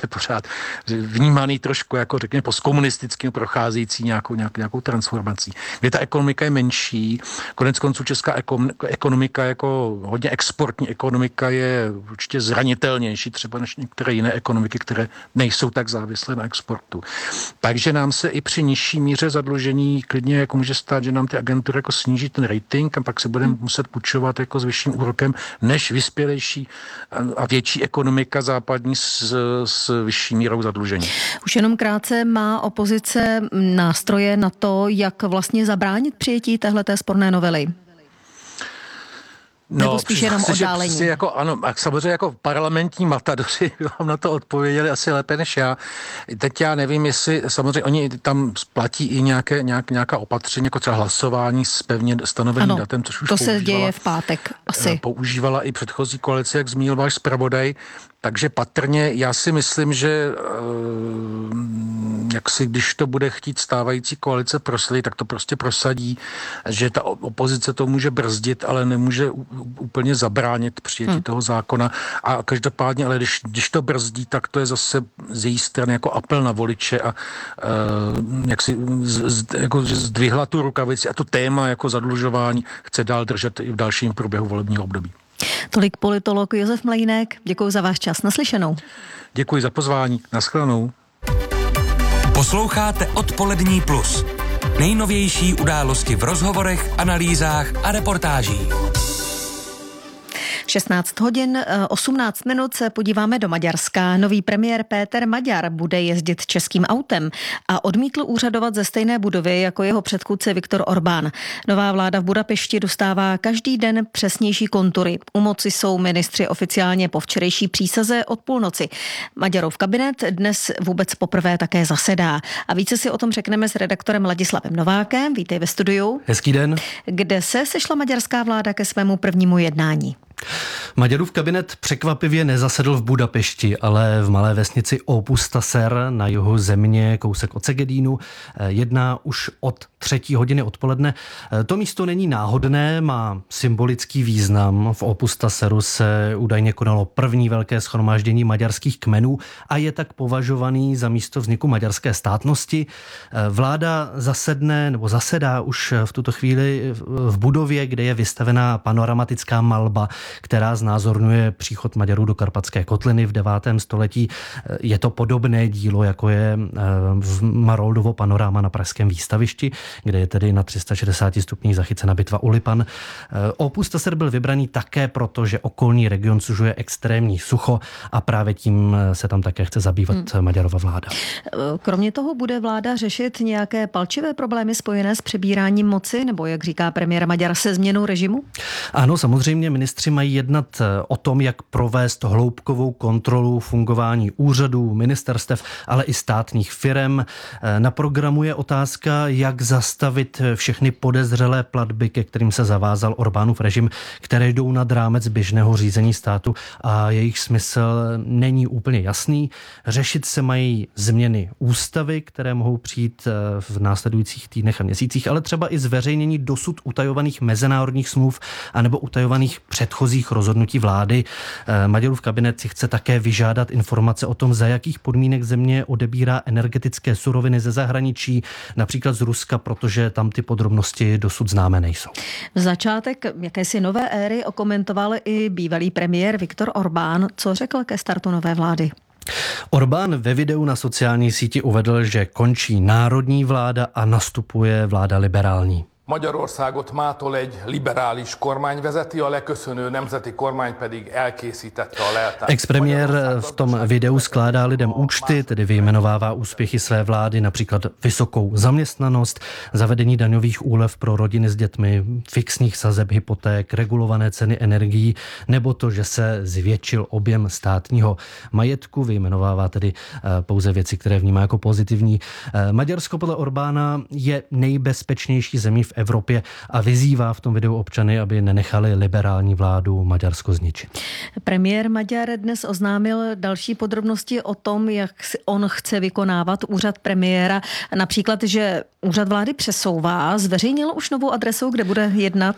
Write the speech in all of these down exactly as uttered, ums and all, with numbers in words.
je pořád vnímaný trošku jako, řekněme, postkomunistickým procházející nějakou, nějakou, nějakou transformací. Kde ta ekonomika je menší, konec konců česká ekonomika jako hodně exportní ekonomika je určitě zranitelnější třeba než některé jiné ekonomiky, které nejsou tak závislé na exportu. Takže nám se i při nižší míře zadlužení klidně jako může stát, že nám ty agentury jako sníží ten rating a pak se budeme muset půjčovat jako s vyšším úrokem než vyspělejší a větší ekonomika západní s, s vyšší mírou zadlužení. Už jenom krátce, má opozice nástroje na to, jak vlastně zabránit přijetí téhleté sporné novely? No, nebo spíš jenom oddálení? Jako, ano, samozřejmě jako parlamentní matadoři vám na to odpověděli asi lépe než já. Teď já nevím, jestli samozřejmě oni tam platí i nějaké, nějak, nějaká opatření, jako třeba hlasování s pevně stanoveným ano, datem, což už to se děje v pátek asi. Používala i předchozí koalice, jak zmínil váš zpravodaj. Takže patrně já si myslím, že jak si, když to bude chtít stávající koalice prosadit, tak to prostě prosadí, že ta opozice to může brzdit, ale nemůže úplně zabránit přijetí hmm. toho zákona. A každopádně, ale když, když to brzdí, tak to je zase z její strany jako apel na voliče a jak si z, z, jako zdvihla tu rukavici a to téma jako zadlužování chce dál držet i v dalším průběhu volebního období. Tolik politolog Josef Mlejnek. Děkuji za váš čas. Naslyšenou. Děkuji za pozvání. Naschledanou. Posloucháte Odpolední plus. Nejnovější události v rozhovorech, analýzách a reportážích. šestnáct hodin osmnáct minut se podíváme do Maďarska. Nový premiér Péter Maďar bude jezdit českým autem a odmítl úřadovat ze stejné budovy jako jeho předchůdce Viktor Orbán. Nová vláda v Budapešti dostává každý den přesnější kontury. U moci jsou ministři oficiálně po včerejší přísaze od půlnoci. Maďarov kabinet dnes vůbec poprvé také zasedá. A více si o tom řekneme s redaktorem Ladislavem Novákem. Vítej ve studiu. Hezký den. Kde se sešla maďarská vláda ke svému prvnímu jednání? Maďarův kabinet překvapivě nezasedl v Budapešti, ale v malé vesnici Ópusztaser na jihu země, kousek od Szegedínu, jedná už od třetí hodiny odpoledne. To místo není náhodné, má symbolický význam. V Ópusztaseru se údajně konalo první velké shromáždění maďarských kmenů a je tak považovaný za místo vzniku maďarské státnosti. Vláda zasedne nebo zasedá už v tuto chvíli v budově, kde je vystavená panoramatická malba, která znázorňuje příchod Maďarů do Karpatské kotliny v devátém století. Je to podobné dílo, jako je v Maroldovo panoráma na pražském výstavišti, kde je tedy na tři sta šedesáti stupních zachycena bitva u Lipan. Ópusztaser byl vybraný také proto, že okolní region sužuje extrémní sucho a právě tím se tam také chce zabývat hmm. Maďarova vláda. Kromě toho bude vláda řešit nějaké palčivé problémy spojené s přebíráním moci, nebo jak říká premiér Maďar, se změnou režimu? Ano, samozřejmě ministři mají jednat o tom, jak provést hloubkovou kontrolu fungování úřadů, ministerstev, ale i státních firem. Na programu je otázka, jak zastavit všechny podezřelé platby, ke kterým se zavázal Orbánův režim, které jdou nad rámec běžného řízení státu a jejich smysl není úplně jasný. Řešit se mají změny ústavy, které mohou přijít v následujících týdnech a měsících, ale třeba i zveřejnění dosud utajovaných mezinárodních smluv anebo utajovaných předchozích rozhodnutí vlády. Maďarův kabinet si chce také vyžádat informace o tom, za jakých podmínek země odebírá energetické suroviny ze zahraničí, například z Ruska, protože tam ty podrobnosti dosud známé nejsou. V začátek jakési nové éry okomentoval i bývalý premiér Viktor Orbán. Co řekl ke startu nové vlády? Orbán ve videu na sociální síti uvedl, že končí národní vláda a nastupuje vláda liberální. Magyarországot mától egy liberális kormány vezeti, a leköszönő nemzeti kormány pedig elkészítette a leáltást. Ex-premiér v tom videu skládá lidem účty, tedy vyjmenovává úspěchy své vlády, například vysokou zaměstnanost, zavedení daňových úlev pro rodiny s dětmi, fixních sazeb hypoték, regulované ceny energií, nebo to, že se zvětšil objem státního majetku, vyjmenovává tedy pouze věci, které vnímá jako pozitivní. Maďarsko podle Orbána je nejbezpečnější zemí v Evropě a vyzývá v tom videu občany, aby nenechali liberální vládu Maďarsko zničit. Premiér Maďar dnes oznámil další podrobnosti o tom, jak on chce vykonávat úřad premiéra. Například, že úřad vlády přesouvá, zveřejnil už novou adresu, kde bude jednat?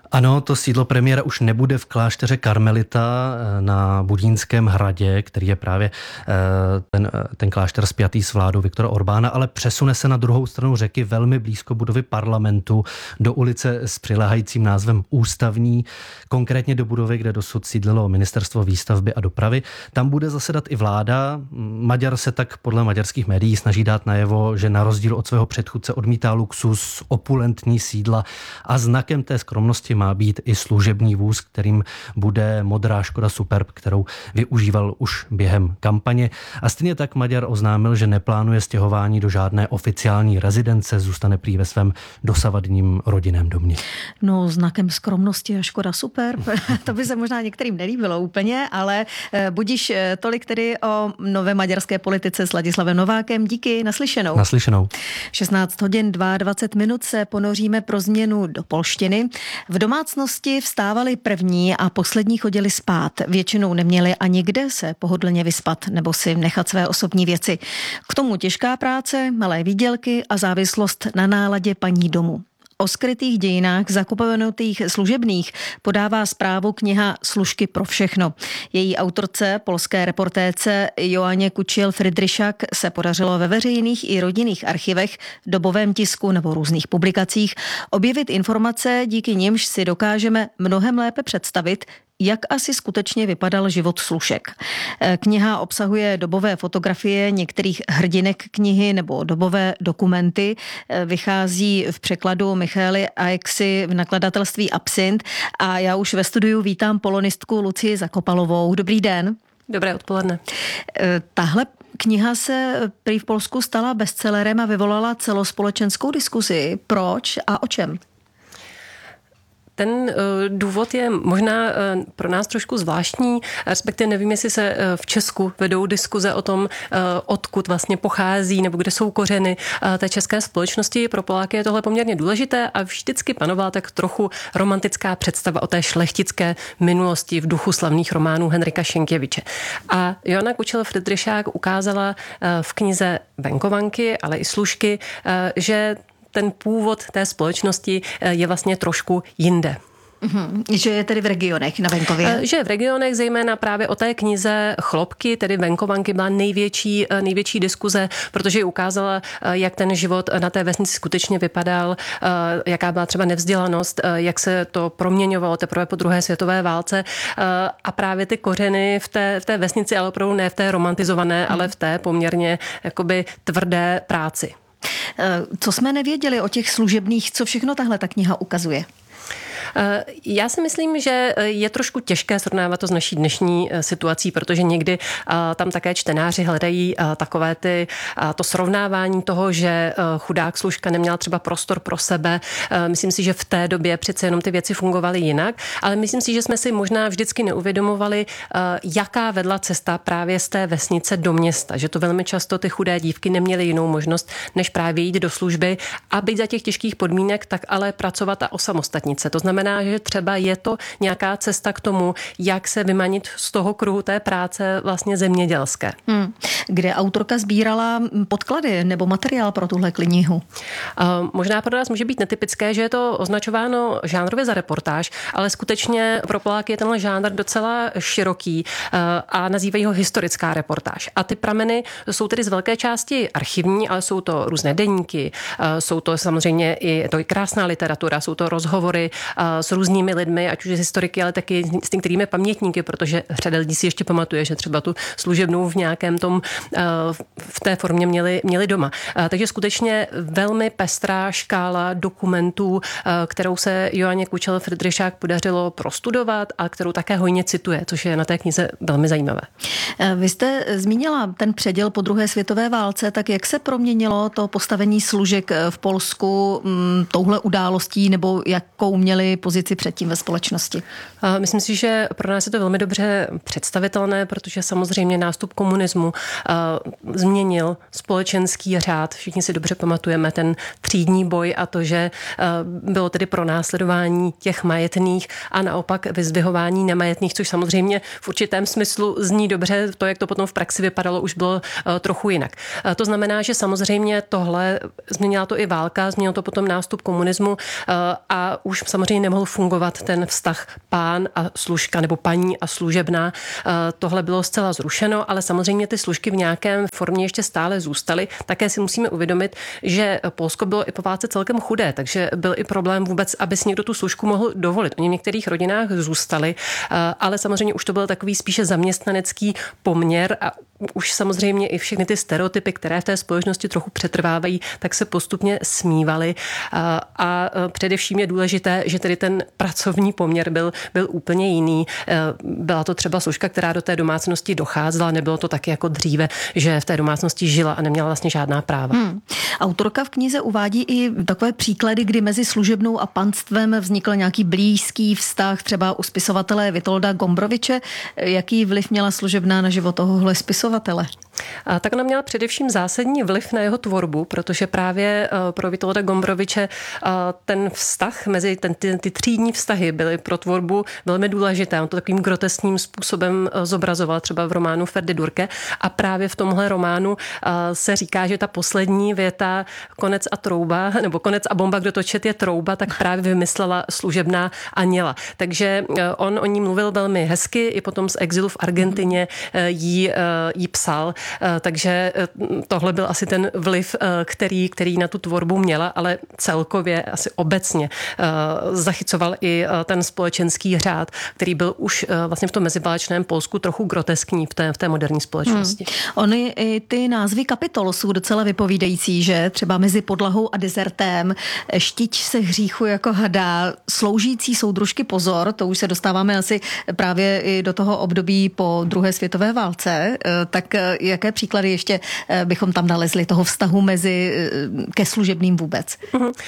Ano, to sídlo premiéra už nebude v klášteře Karmelita na Budínském hradě, který je právě ten, ten klášter spjatý s vládou Viktora Orbána, ale přesune se na druhou stranu řeky velmi blízko budovy parlamentu do ulice s přiléhajícím názvem Ústavní, konkrétně do budovy, kde dosud sídlilo ministerstvo výstavby a dopravy. Tam bude zasedat i vláda. Maďar se tak podle maďarských médií snaží dát najevo, že na rozdíl od svého předchůdce odmítá luxus, opulentní sídla a znakem té skromnosti má být i služební vůz, kterým bude modrá Škoda Superb, kterou využíval už během kampaně. A stejně tak Maďar oznámil, že neplánuje stěhování do žádné oficiální rezidence, zůstane prý ve svém dosavadním rodinném domě. No, znakem skromnosti a Škoda Superb, to by se možná některým nelíbilo úplně, ale budiš tolik tedy o nové maďarské politice s Ladislavem Novákem. Díky, naslyšenou. Naslyšenou. šestnáct hodin dvacet dva minut se ponoříme pro změnu do polštiny. V domácnosti vstávali první a poslední chodili spát. Většinou neměli ani kde se pohodlně vyspat nebo si nechat své osobní věci. K tomu těžká práce, malé výdělky a závislost na náladě paní domu. O skrytých dějinách zakopanutých služebných podává zprávu kniha Služky pro všechno. Její autorce, polské reportérce Joanně Kučiel-Fridryšak se podařilo ve veřejných i rodinných archivech, dobovém tisku nebo různých publikacích objevit informace, díky nimž si dokážeme mnohem lépe představit, jak asi skutečně vypadal život služek. Kniha obsahuje dobové fotografie některých hrdinek knihy nebo dobové dokumenty. Vychází v překladu Michaely Aixy v nakladatelství Absint a já už ve studiu vítám polonistku Lucii Zakopalovou. Dobrý den. Dobré odpoledne. Tahle kniha se prý v Polsku stala bestsellerem a vyvolala celospolečenskou diskuzi. Proč a o čem? Ten uh, důvod je možná uh, pro nás trošku zvláštní, respektive nevím, jestli se uh, v Česku vedou diskuze o tom, uh, odkud vlastně pochází nebo kde jsou kořeny uh, té české společnosti. Pro Poláky je tohle poměrně důležité a vždycky panovala tak trochu romantická představa o té šlechtické minulosti v duchu slavných románů Henryka Sienkiewicza. A Joanna Kučiel-Fridryšak ukázala uh, v knize Venkovanky, ale i Služky, uh, že ten původ té společnosti je vlastně trošku jinde. Mm-hmm. Že je tedy v regionech, na venkově? Že je v regionech, zejména právě o té knize Chlopky, tedy Venkovanky, byla největší, největší diskuze, protože ji ukázala, jak ten život na té vesnici skutečně vypadal, jaká byla třeba nevzdělanost, jak se to proměňovalo teprve po druhé světové válce a právě ty kořeny v té, v té vesnici, ale opravdu ne v té romantizované, mm. ale v té poměrně jakoby tvrdé práci. Co jsme nevěděli o těch služebných, co všechno tahle ta kniha ukazuje? Já si myslím, že je trošku těžké srovnávat to s naší dnešní situací, protože někdy tam také čtenáři hledají takové ty, to srovnávání toho, že chudák služka neměla třeba prostor pro sebe. Myslím si, že v té době přece jenom ty věci fungovaly jinak, ale myslím si, že jsme si možná vždycky neuvědomovali, jaká vedla cesta právě z té vesnice do města, že to velmi často ty chudé dívky neměly jinou možnost, než právě jít do služby a být za těch těžkých podmínek, tak ale pracovat a osamostatnit se. To znamená, že třeba je to nějaká cesta k tomu, jak se vymanit z toho kruhu té práce vlastně zemědělské. Hmm. Kde autorka sbírala podklady nebo materiál pro tuhle knihu? Uh, možná pro nás může být netypické, že je to označováno žánrově za reportáž, ale skutečně pro Poláky je tenhle žánr docela široký uh, a nazývají ho historická reportáž. A ty prameny jsou tedy z velké části archivní, ale jsou to různé deníky, uh, jsou to samozřejmě i to je krásná literatura, jsou to rozhovory uh, s různými lidmi, ať už historiky, ale taky s některými pamětníky, protože řada lidí si ještě pamatuje, že třeba tu služebnou v nějakém tom, v té formě měli, měli doma. Takže skutečně velmi pestrá škála dokumentů, kterou se Joanně Kučiel-Fridryšak podařilo prostudovat a kterou také hojně cituje, což je na té knize velmi zajímavé. Vy jste zmínila ten předěl po druhé světové válce, tak jak se proměnilo to postavení služek v Polsku touhle událostí nebo jakou měli pozici předtím ve společnosti? Myslím si, že pro nás je to velmi dobře představitelné, protože samozřejmě nástup komunismu uh, změnil společenský řád. Všichni si dobře pamatujeme ten třídní boj a to, že uh, bylo tedy pronásledování těch majetných a naopak vyzdvihování nemajetných, což samozřejmě v určitém smyslu zní dobře. To, jak to potom v praxi vypadalo, už bylo uh, trochu jinak. Uh, to znamená, že samozřejmě tohle změnila to i válka, změnil to potom nástup komunismu uh, a už samozřejmě ani nemohl fungovat ten vztah pán a služka nebo paní a služebná. Tohle bylo zcela zrušeno, ale samozřejmě ty služky v nějakém formě ještě stále zůstaly. Také si musíme uvědomit, že Polsko bylo i po válce celkem chudé, takže byl i problém vůbec, aby si někdo tu služku mohl dovolit. Oni v některých rodinách zůstali, ale samozřejmě už to byl takový spíše zaměstnanecký poměr a už samozřejmě i všechny ty stereotypy, které v té společnosti trochu přetrvávají, tak se postupně smívaly. A, a především je důležité, že tedy ten pracovní poměr byl, byl úplně jiný. Byla to třeba služka, která do té domácnosti docházela, nebylo to taky jako dříve, že v té domácnosti žila a neměla vlastně žádná práva. Hmm. Autorka v knize uvádí i takové příklady, kdy mezi služebnou a panstvem vznikl nějaký blízký vztah, třeba u spisovatele Vitolda Gombroviče. Jaký vliv měla služebná na život tohohle spisovatele? A tak ona měla především zásadní vliv na jeho tvorbu, protože právě pro Vitolda Gombroviče ten vztah mezi ten, ty, ty třídní vztahy byly pro tvorbu velmi důležité. On to takovým groteskním způsobem zobrazoval třeba v románu Ferdy Durke a právě v tomhle románu se říká, že ta poslední věta konec a trouba, nebo konec a bomba, kdo to čet je trouba, tak právě vymyslela služebná Aněla. Takže on o ní mluvil velmi hezky, i potom z exilu v Argentině jí, jí psal. Takže tohle byl asi ten vliv, který, který na tu tvorbu měla, ale celkově asi obecně zachycoval i ten společenský řád, který byl už vlastně v tom meziválečném Polsku trochu groteskní v té, v té moderní společnosti. Hmm. Ony i ty názvy kapitol jsou docela vypovídající, že třeba mezi podlahou a dezertem, štiť se hříchu jako hada, sloužící soudružky pozor, to už se dostáváme asi právě i do toho období po druhé světové válce, tak jaké příklady ještě bychom tam nalezli toho vztahu mezi ke služebným vůbec? Uh-huh. Uh,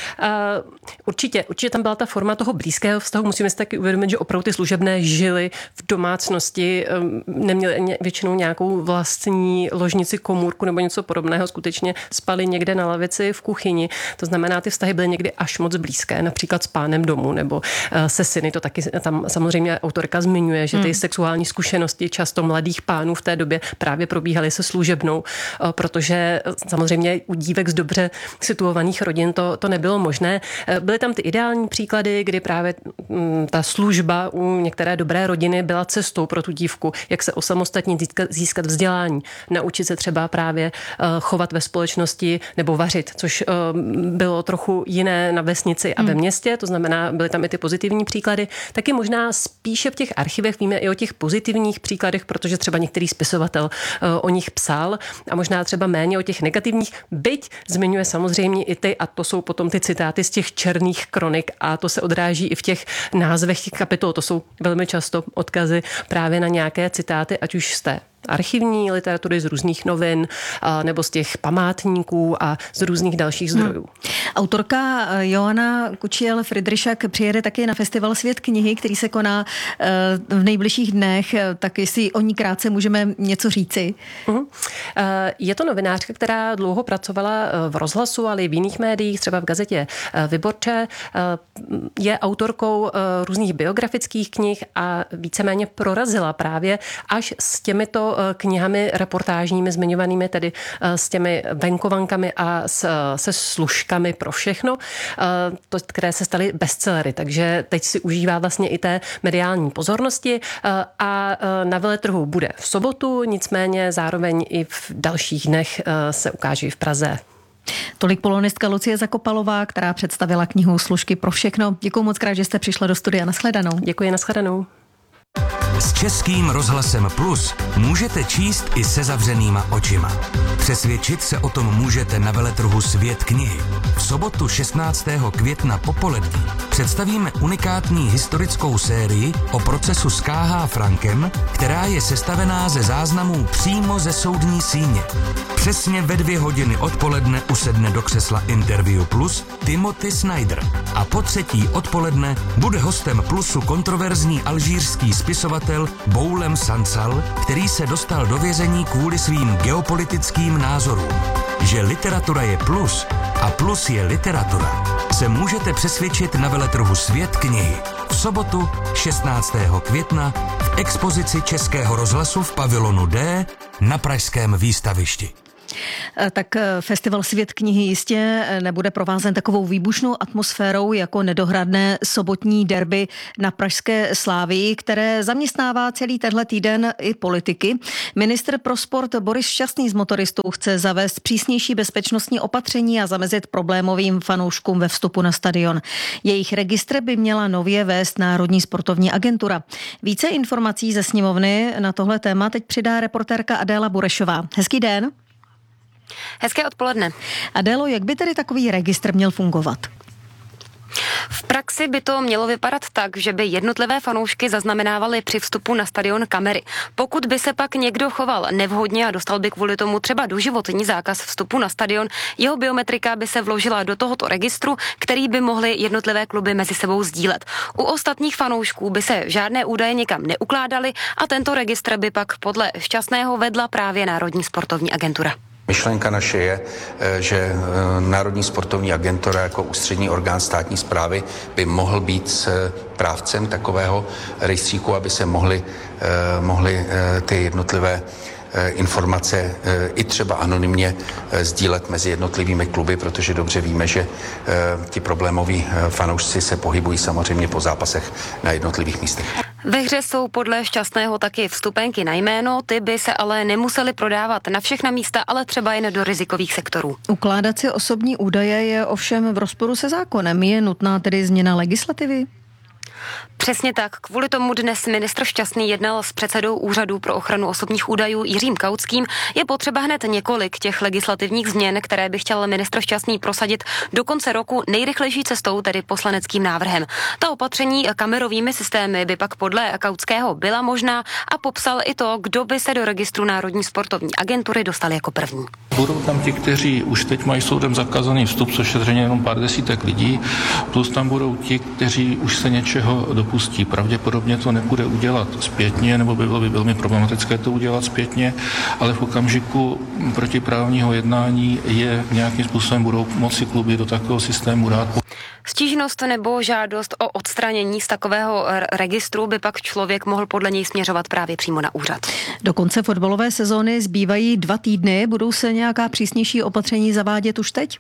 určitě, určitě tam byla ta forma toho blízkého vztahu. Musíme si taky uvědomit, že opravdu ty služebné žily v domácnosti, um, neměly většinou nějakou vlastní ložnici, komůrku nebo něco podobného, skutečně spali někde na lavici v kuchyni. To znamená, ty vztahy byly někdy až moc blízké, například s pánem domu nebo uh, se syny. To taky tam samozřejmě autorka zmiňuje, že ty hmm. sexuální zkušenosti často mladých pánů v té době právě probíhaly se služebnou, protože samozřejmě u dívek z dobře situovaných rodin to, to nebylo možné. Byly tam ty ideální příklady, kdy právě ta služba u některé dobré rodiny byla cestou pro tu dívku, jak se osamostatnit, získat vzdělání, naučit se třeba právě chovat ve společnosti nebo vařit, což bylo trochu jiné na vesnici a ve městě, to znamená, byly tam i ty pozitivní příklady. Taky možná spíše v těch archivech víme i o těch pozitivních příkladech, protože třeba některý spisovatel o nich psal a možná třeba méně o těch negativních, byť zmiňuje samozřejmě i ty, a to jsou potom ty citáty z těch černých kronik a to se odráží i v těch názvech těch kapitol. To jsou velmi často odkazy právě na nějaké citáty, ať už z té archivní literatury, z různých novin nebo z těch památníků a z různých dalších zdrojů. Hmm. Autorka Joanna Kučiel-Friedrichak přijede taky na festival Svět knihy, který se koná v nejbližších dnech, tak jestli o ní krátce můžeme něco říci. Uh-huh. Je to novinářka, která dlouho pracovala v rozhlasu, ale i v jiných médiích, třeba v gazetě Vyborče. Je autorkou různých biografických knih a víceméně prorazila právě až s těmito knihami reportážními zmiňovanými, tedy s těmi venkovankami a s, se služkami pro všechno, to, které se staly bestsellery. Takže teď si užívá vlastně i té mediální pozornosti a na veletrhu bude v sobotu, nicméně zároveň i v dalších dnech se ukáže v Praze. Tolik polonistka Lucie Zakopalová, která představila knihu Služky pro všechno. Děkuji moc krát, že jste přišla do studia. Nashledanou. Děkuji, nashledanou. S Českým rozhlasem Plus můžete číst i se zavřenýma očima. Přesvědčit se o tom můžete na veletrhu Svět knihy. V sobotu šestnáctého května popolední představíme unikátní historickou sérii o procesu s K H Frankem, která je sestavená ze záznamů přímo ze soudní síně. Přesně ve dvě hodiny odpoledne usedne do křesla Interview Plus Timothy Snyder a po třetí odpoledne bude hostem Plusu kontroverzní alžírský spisovatel Boulem Sansal, který se dostal do vězení kvůli svým geopolitickým názorům. Že literatura je plus a plus je literatura, se můžete přesvědčit na veletrhu Svět knihy v sobotu šestnáctého května v expozici Českého rozhlasu v pavilonu D na pražském výstavišti. Tak festival Svět knihy jistě nebude provázen takovou výbušnou atmosférou jako nedohradné sobotní derby na pražské Slávii, které zaměstnává celý tenhle týden i politiky. Ministr pro sport Boris Šťastný z motoristů chce zavést přísnější bezpečnostní opatření a zamezit problémovým fanouškům ve vstupu na stadion. Jejich registr by měla nově vést Národní sportovní agentura. Více informací ze sněmovny na tohle téma teď přidá reportérka Adéla Burešová. Hezký den. Hezké odpoledne. Adélo, jak by tedy takový registr měl fungovat? V praxi by to mělo vypadat tak, že by jednotlivé fanoušky zaznamenávaly při vstupu na stadion kamery. Pokud by se pak někdo choval nevhodně a dostal by kvůli tomu třeba doživotní zákaz vstupu na stadion, jeho biometrika by se vložila do tohoto registru, který by mohly jednotlivé kluby mezi sebou sdílet. U ostatních fanoušků by se žádné údaje někam neukládaly a tento registr by pak podle Šťastného vedla právě Národní sportovní agentura. Myšlenka naše je, že Národní sportovní agentura jako ústřední orgán státní správy by mohl být správcem takového rejstříku, aby se mohly, mohly ty jednotlivé informace i třeba anonymně sdílet mezi jednotlivými kluby, protože dobře víme, že ti problémoví fanoušci se pohybují samozřejmě po zápasech na jednotlivých místech. Ve hře jsou podle Šťastného taky vstupenky na jméno, ty by se ale nemusely prodávat na všechna místa, ale třeba jen do rizikových sektorů. Ukládat si osobní údaje je ovšem v rozporu se zákonem. Je nutná tedy změna legislativy? Přesně tak. Kvůli tomu dnes ministr Šťastný jednal s předsedou Úřadu pro ochranu osobních údajů Jiřím Kautským. Je potřeba hned několik těch legislativních změn, které by chtěl ministr Šťastný prosadit do konce roku nejrychlejší cestou, tedy poslaneckým návrhem. Ta opatření kamerovými systémy by pak podle Kautského byla možná a popsal i to, kdo by se do registru Národní sportovní agentury dostal jako první. Budou tam ti, kteří už teď mají soudem zakázaný vstup, což je zřejmě jenom pár desítek lidí, plus tam budou ti, kteří už se něčeho dopustí. Pravděpodobně to nebude udělat zpětně, nebo by bylo by velmi problematické to udělat zpětně, ale v okamžiku protiprávního jednání je nějakým způsobem budou moci kluby do takového systému dát. Stížnost nebo žádost o odstranění z takového registru by pak člověk mohl podle něj směřovat právě přímo na úřad. Do konce fotbalové sezóny zbývají dva týdny. Budou se nějaká přísnější opatření zavádět už teď?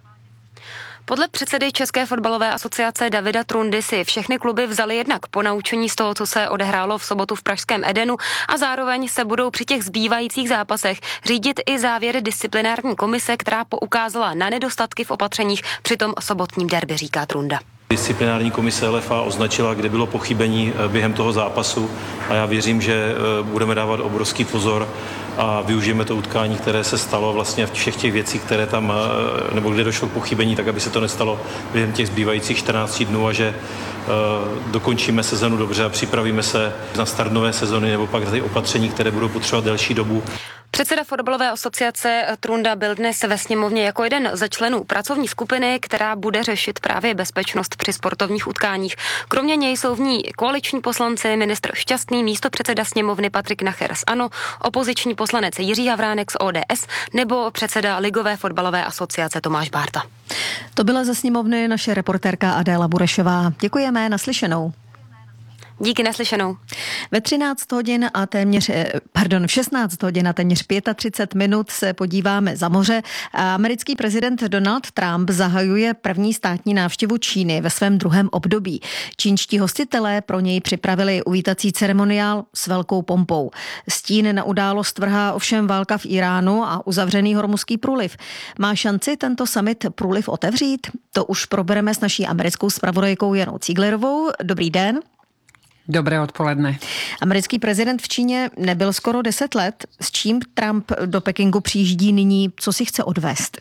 Podle předsedy České fotbalové asociace Davida Trundy si všechny kluby vzaly jednak ponaučení z toho, co se odehrálo v sobotu v pražském Edenu a zároveň se budou při těch zbývajících zápasech řídit i závěry disciplinární komise, která poukázala na nedostatky v opatřeních při tom sobotním derby, říká Trunda. Disciplinární komise L F A označila, kde bylo pochybení během toho zápasu a já věřím, že budeme dávat obrovský pozor a využijeme to utkání, které se stalo vlastně v všech těch věcí, které tam, nebo kde došlo k pochybení, tak aby se to nestalo během těch zbývajících čtrnácti dnů a že uh, dokončíme sezonu dobře a připravíme se na start nové sezony nebo pak ty opatření, které budou potřebovat delší dobu. Předseda fotbalové asociace Trunda byl dnes ve sněmovně jako jeden ze členů pracovní skupiny, která bude řešit právě bezpečnost při sportovních utkáních. Kromě něj jsou v ní koaliční poslanci, ministr Šťastný, místopředseda sněmovny Patrik Nacher z ANO, opoziční poslanec Jiří Havránek z O D S nebo předseda Ligové fotbalové asociace Tomáš Bárta. To byla ze sněmovny naše reportérka Adéla Burešová. Děkujeme, naslyšenou. Díky, naslyšenou. Ve třináct hodin a téměř, pardon, v šestnáct hodin a téměř třicet pět minut se podíváme za moře. Americký prezident Donald Trump zahajuje první státní návštěvu Číny ve svém druhém období. Čínští hostitelé pro něj připravili uvítací ceremoniál s velkou pompou. Stín na událost vrhá ovšem válka v Iránu a uzavřený Hormuzský průliv. Má šanci tento summit průliv otevřít? To už probereme s naší americkou zpravodajkou Janou Cíglerovou. Dobrý den. Dobré odpoledne. Americký prezident v Číně nebyl skoro deset let. S čím Trump do Pekingu přijíždí nyní? Co si chce odvést?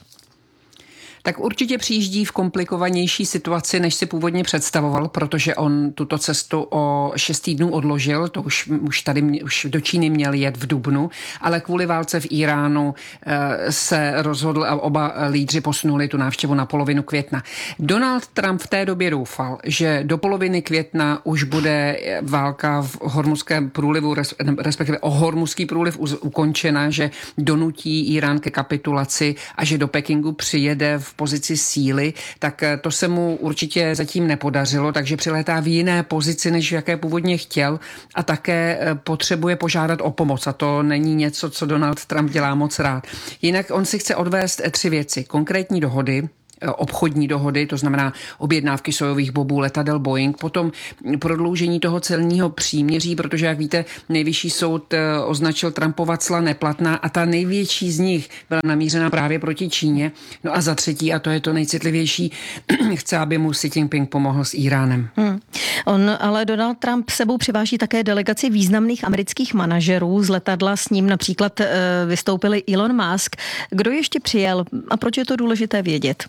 Tak určitě přijíždí v komplikovanější situaci, než si původně představoval, protože on tuto cestu o šest týdnů odložil, to už, už tady už do Číny měl jet v dubnu, ale kvůli válce v Iránu e, se rozhodl a oba lídři posunuli tu návštěvu na polovinu května. Donald Trump v té době doufal, že do poloviny května už bude válka v Hormuzském průlivu, respektive o Hormuzský průliv ukončena, že donutí Irán ke kapitulaci a že do Pekingu přijede v v pozici síly, tak to se mu určitě zatím nepodařilo, takže přilétá v jiné pozici, než v jaké původně chtěl a také potřebuje požádat o pomoc a to není něco, co Donald Trump dělá moc rád. Jinak on si chce odvést tři věci. Konkrétní dohody, obchodní dohody, to znamená objednávky sojových bobů, letadel Boeing, potom prodloužení toho celního příměří, protože, jak víte, nejvyšší soud označil Trumpova cla neplatná a ta největší z nich byla namířena právě proti Číně. No a za třetí, a to je to nejcitlivější, chce, aby mu Xi Jinping pomohl s Íránem. Hmm. On ale Donald Trump sebou přiváží také delegaci významných amerických manažerů. Z letadla s ním například vystoupili Elon Musk. Kdo ještě přijel a proč je to důležité vědět?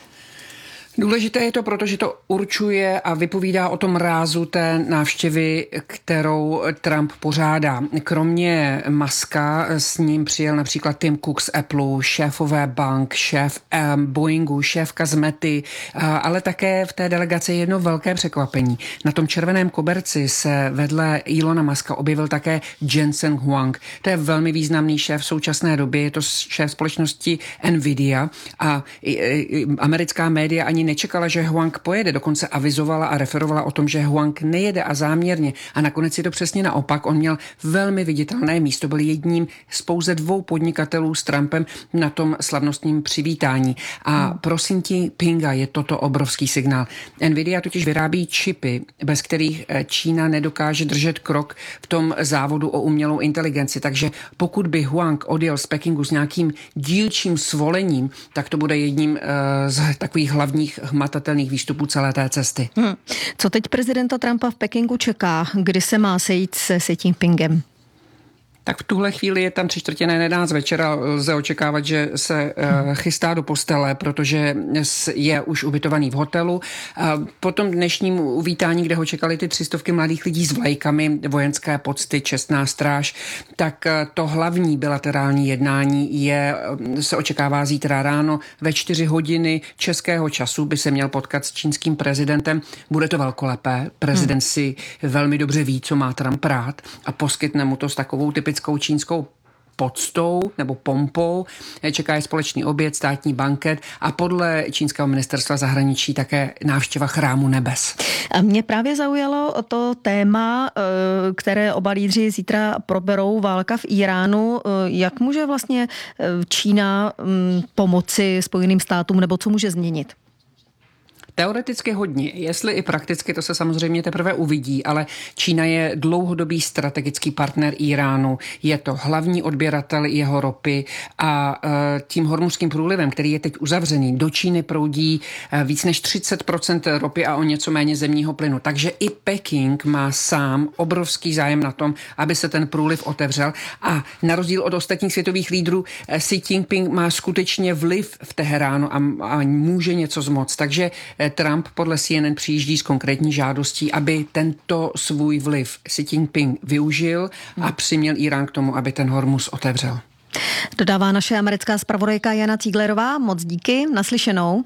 Důležité je to, protože to určuje a vypovídá o tom rázu té návštěvy, kterou Trump pořádá. Kromě Muska s ním přijel například Tim Cook z Apple, šéfové bank, šéf um, Boeingu, šéfka z Mety, uh, ale také v té delegaci je jedno velké překvapení. Na tom červeném koberci se vedle Elona Muska objevil také Jensen Huang. To je velmi významný šéf v současné době, je to šéf společnosti Nvidia a i, i, americká média ani nečekala, že Huang pojede, dokonce avizovala a referovala o tom, že Huang nejede a záměrně. A nakonec je to přesně naopak. On měl velmi viditelné místo, byl jedním z pouze dvou podnikatelů s Trumpem na tom slavnostním přivítání. A pro Xi Jinpinga je toto obrovský signál. Nvidia totiž vyrábí čipy, bez kterých Čína nedokáže držet krok v tom závodu o umělou inteligenci. Takže pokud by Huang odjel z Pekingu s nějakým dílčím svolením, tak to bude jedním uh, z takových hlavních hmatatelných výstupů celé té cesty. Hmm. Co teď prezidenta Trumpa v Pekingu čeká, kdy se má sejít se Xi Jinpingem? Tak v tuhle chvíli je tam tři čtvrtě na jedenáct večera. Lze očekávat, že se chystá do postele, protože je už ubytovaný v hotelu. Po tom dnešním uvítání, kde ho čekali ty tři stovky mladých lidí s vlajkami, vojenské pocty, čestná stráž, tak to hlavní bilaterální jednání je, se očekává zítra ráno ve čtyři hodiny českého času by se měl potkat s čínským prezidentem. Bude to velkolepé. Prezident si velmi dobře ví, co má Trump rád a poskytne mu to s takovou typickou čínskou poctou nebo pompou. Čeká je společný oběd, státní banket a podle čínského ministerstva zahraničí také návštěva chrámu nebes. A mě právě zaujalo to téma, které oba lídři zítra proberou, válka v Íránu. Jak může vlastně Čína pomoci Spojeným státům nebo co může změnit? Teoreticky hodně, jestli i prakticky, to se samozřejmě teprve uvidí, ale Čína je dlouhodobý strategický partner Íránu, je to hlavní odběratel jeho ropy a tím Hormuzským průlivem, který je teď uzavřený, do Číny proudí víc než třicet procent ropy a o něco méně zemního plynu. Takže i Peking má sám obrovský zájem na tom, aby se ten průliv otevřel a na rozdíl od ostatních světových lídrů Xi Jinping má skutečně vliv v Teheránu a, a může něco zmoct. Takže Trump podle C N N přijíždí s konkrétní žádostí, aby tento svůj vliv Xi Jinping využil a přiměl Írán k tomu, aby ten Hormuz otevřel. Dodává naše americká zpravodajka Jana Cíglerová. Moc díky, naslyšenou.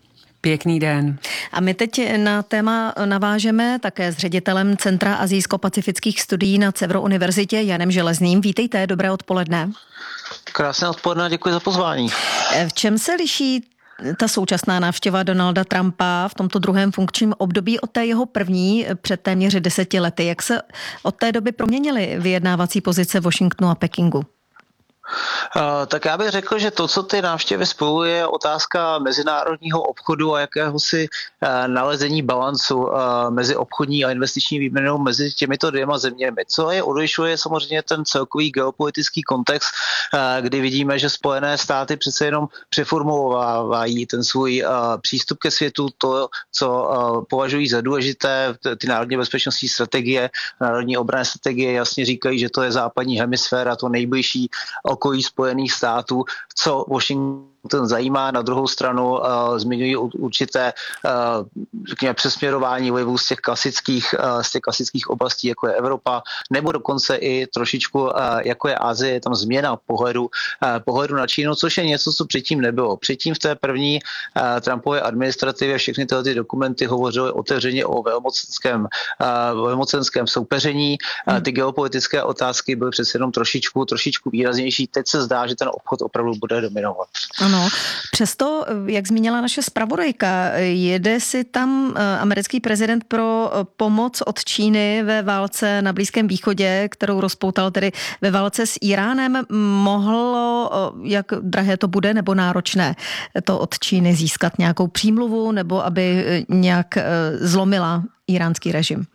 Pěkný den. A my teď na téma navážeme také s ředitelem Centra azijsko-pacifických studií na Cevro univerzitě Janem Železným. Vítejte, dobré odpoledne. Krásné odpoledne, děkuji za pozvání. V čem se liší ta současná návštěva Donalda Trumpa v tomto druhém funkčním období od té jeho první před téměř deseti lety? Jak se od té doby proměnily vyjednávací pozice Washingtonu a Pekingu? Uh, tak já bych řekl, že to, co ty návštěvy spojuje, je otázka mezinárodního obchodu a jakéhosi uh, nalezení balancu uh, mezi obchodní a investiční výměnou mezi těmito dvěma zeměmi. Co je odlišuje samozřejmě ten celkový geopolitický kontext, uh, kdy vidíme, že Spojené státy přece jenom přeformulovávají ten svůj uh, přístup ke světu, to, co uh, považují za důležité, ty národní bezpečnostní strategie, národní obranné strategie jasně říkají, že to je západní hemisféra, to nejbližší okolí Spojených států, co Washington zajímá. Na druhou stranu uh, zmiňují určité uh, přesměrování vlivů z těch klasických, uh, z těch klasických oblastí, jako je Evropa, nebo dokonce i trošičku, uh, jako je Asie, je tam změna pohledu, uh, pohledu na Čínu, což je něco, co předtím nebylo. Předtím v té první uh, Trumpově administrativě všechny tyhle ty dokumenty hovořily otevřeně o velmocenském, uh, velmocenském soupeření. Uh, ty geopolitické otázky byly přece jenom trošičku, trošičku výraznější. Teď se zdá, že ten obchod opravdu bude dominovat. Ano. Ano, přesto, jak zmínila naše zpravodajka, jede si tam americký prezident pro pomoc od Číny ve válce na Blízkém východě, kterou rozpoutal tedy ve válce s Iránem. Mohlo, jak drahé to bude, nebo náročné to od Číny získat nějakou přímluvu, nebo aby nějak zlomila iránský režim?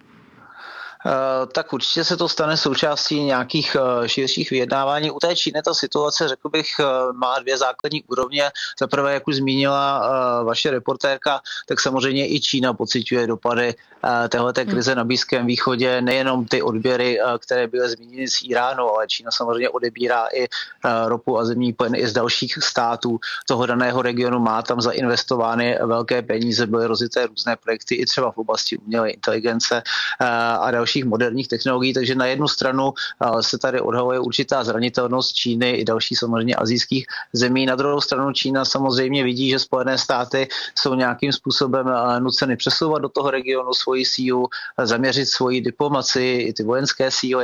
Tak určitě se to stane součástí nějakých širších vyjednávání. U té Číny ta situace, řekl bych, má dvě základní úrovně. Za prvé, jak už zmínila vaše reportérka, tak samozřejmě i Čína pociťuje dopady téhleté krize na Blízkém východě. Nejenom ty odběry, které byly zmíněny z Iránu, ale Čína samozřejmě odebírá i ropu a zemní plyn i z dalších států toho daného regionu. Má tam zainvestovány velké peníze, byly rozjeté různé projekty i třeba v oblasti umělé inteligence a další moderních technologií, takže na jednu stranu se tady odhaluje určitá zranitelnost Číny i další samozřejmě asijských zemí. Na druhou stranu Čína samozřejmě vidí, že Spojené státy jsou nějakým způsobem nuceny přesouvat do toho regionu svoji sílu, zaměřit svoji diplomacii i ty vojenské síly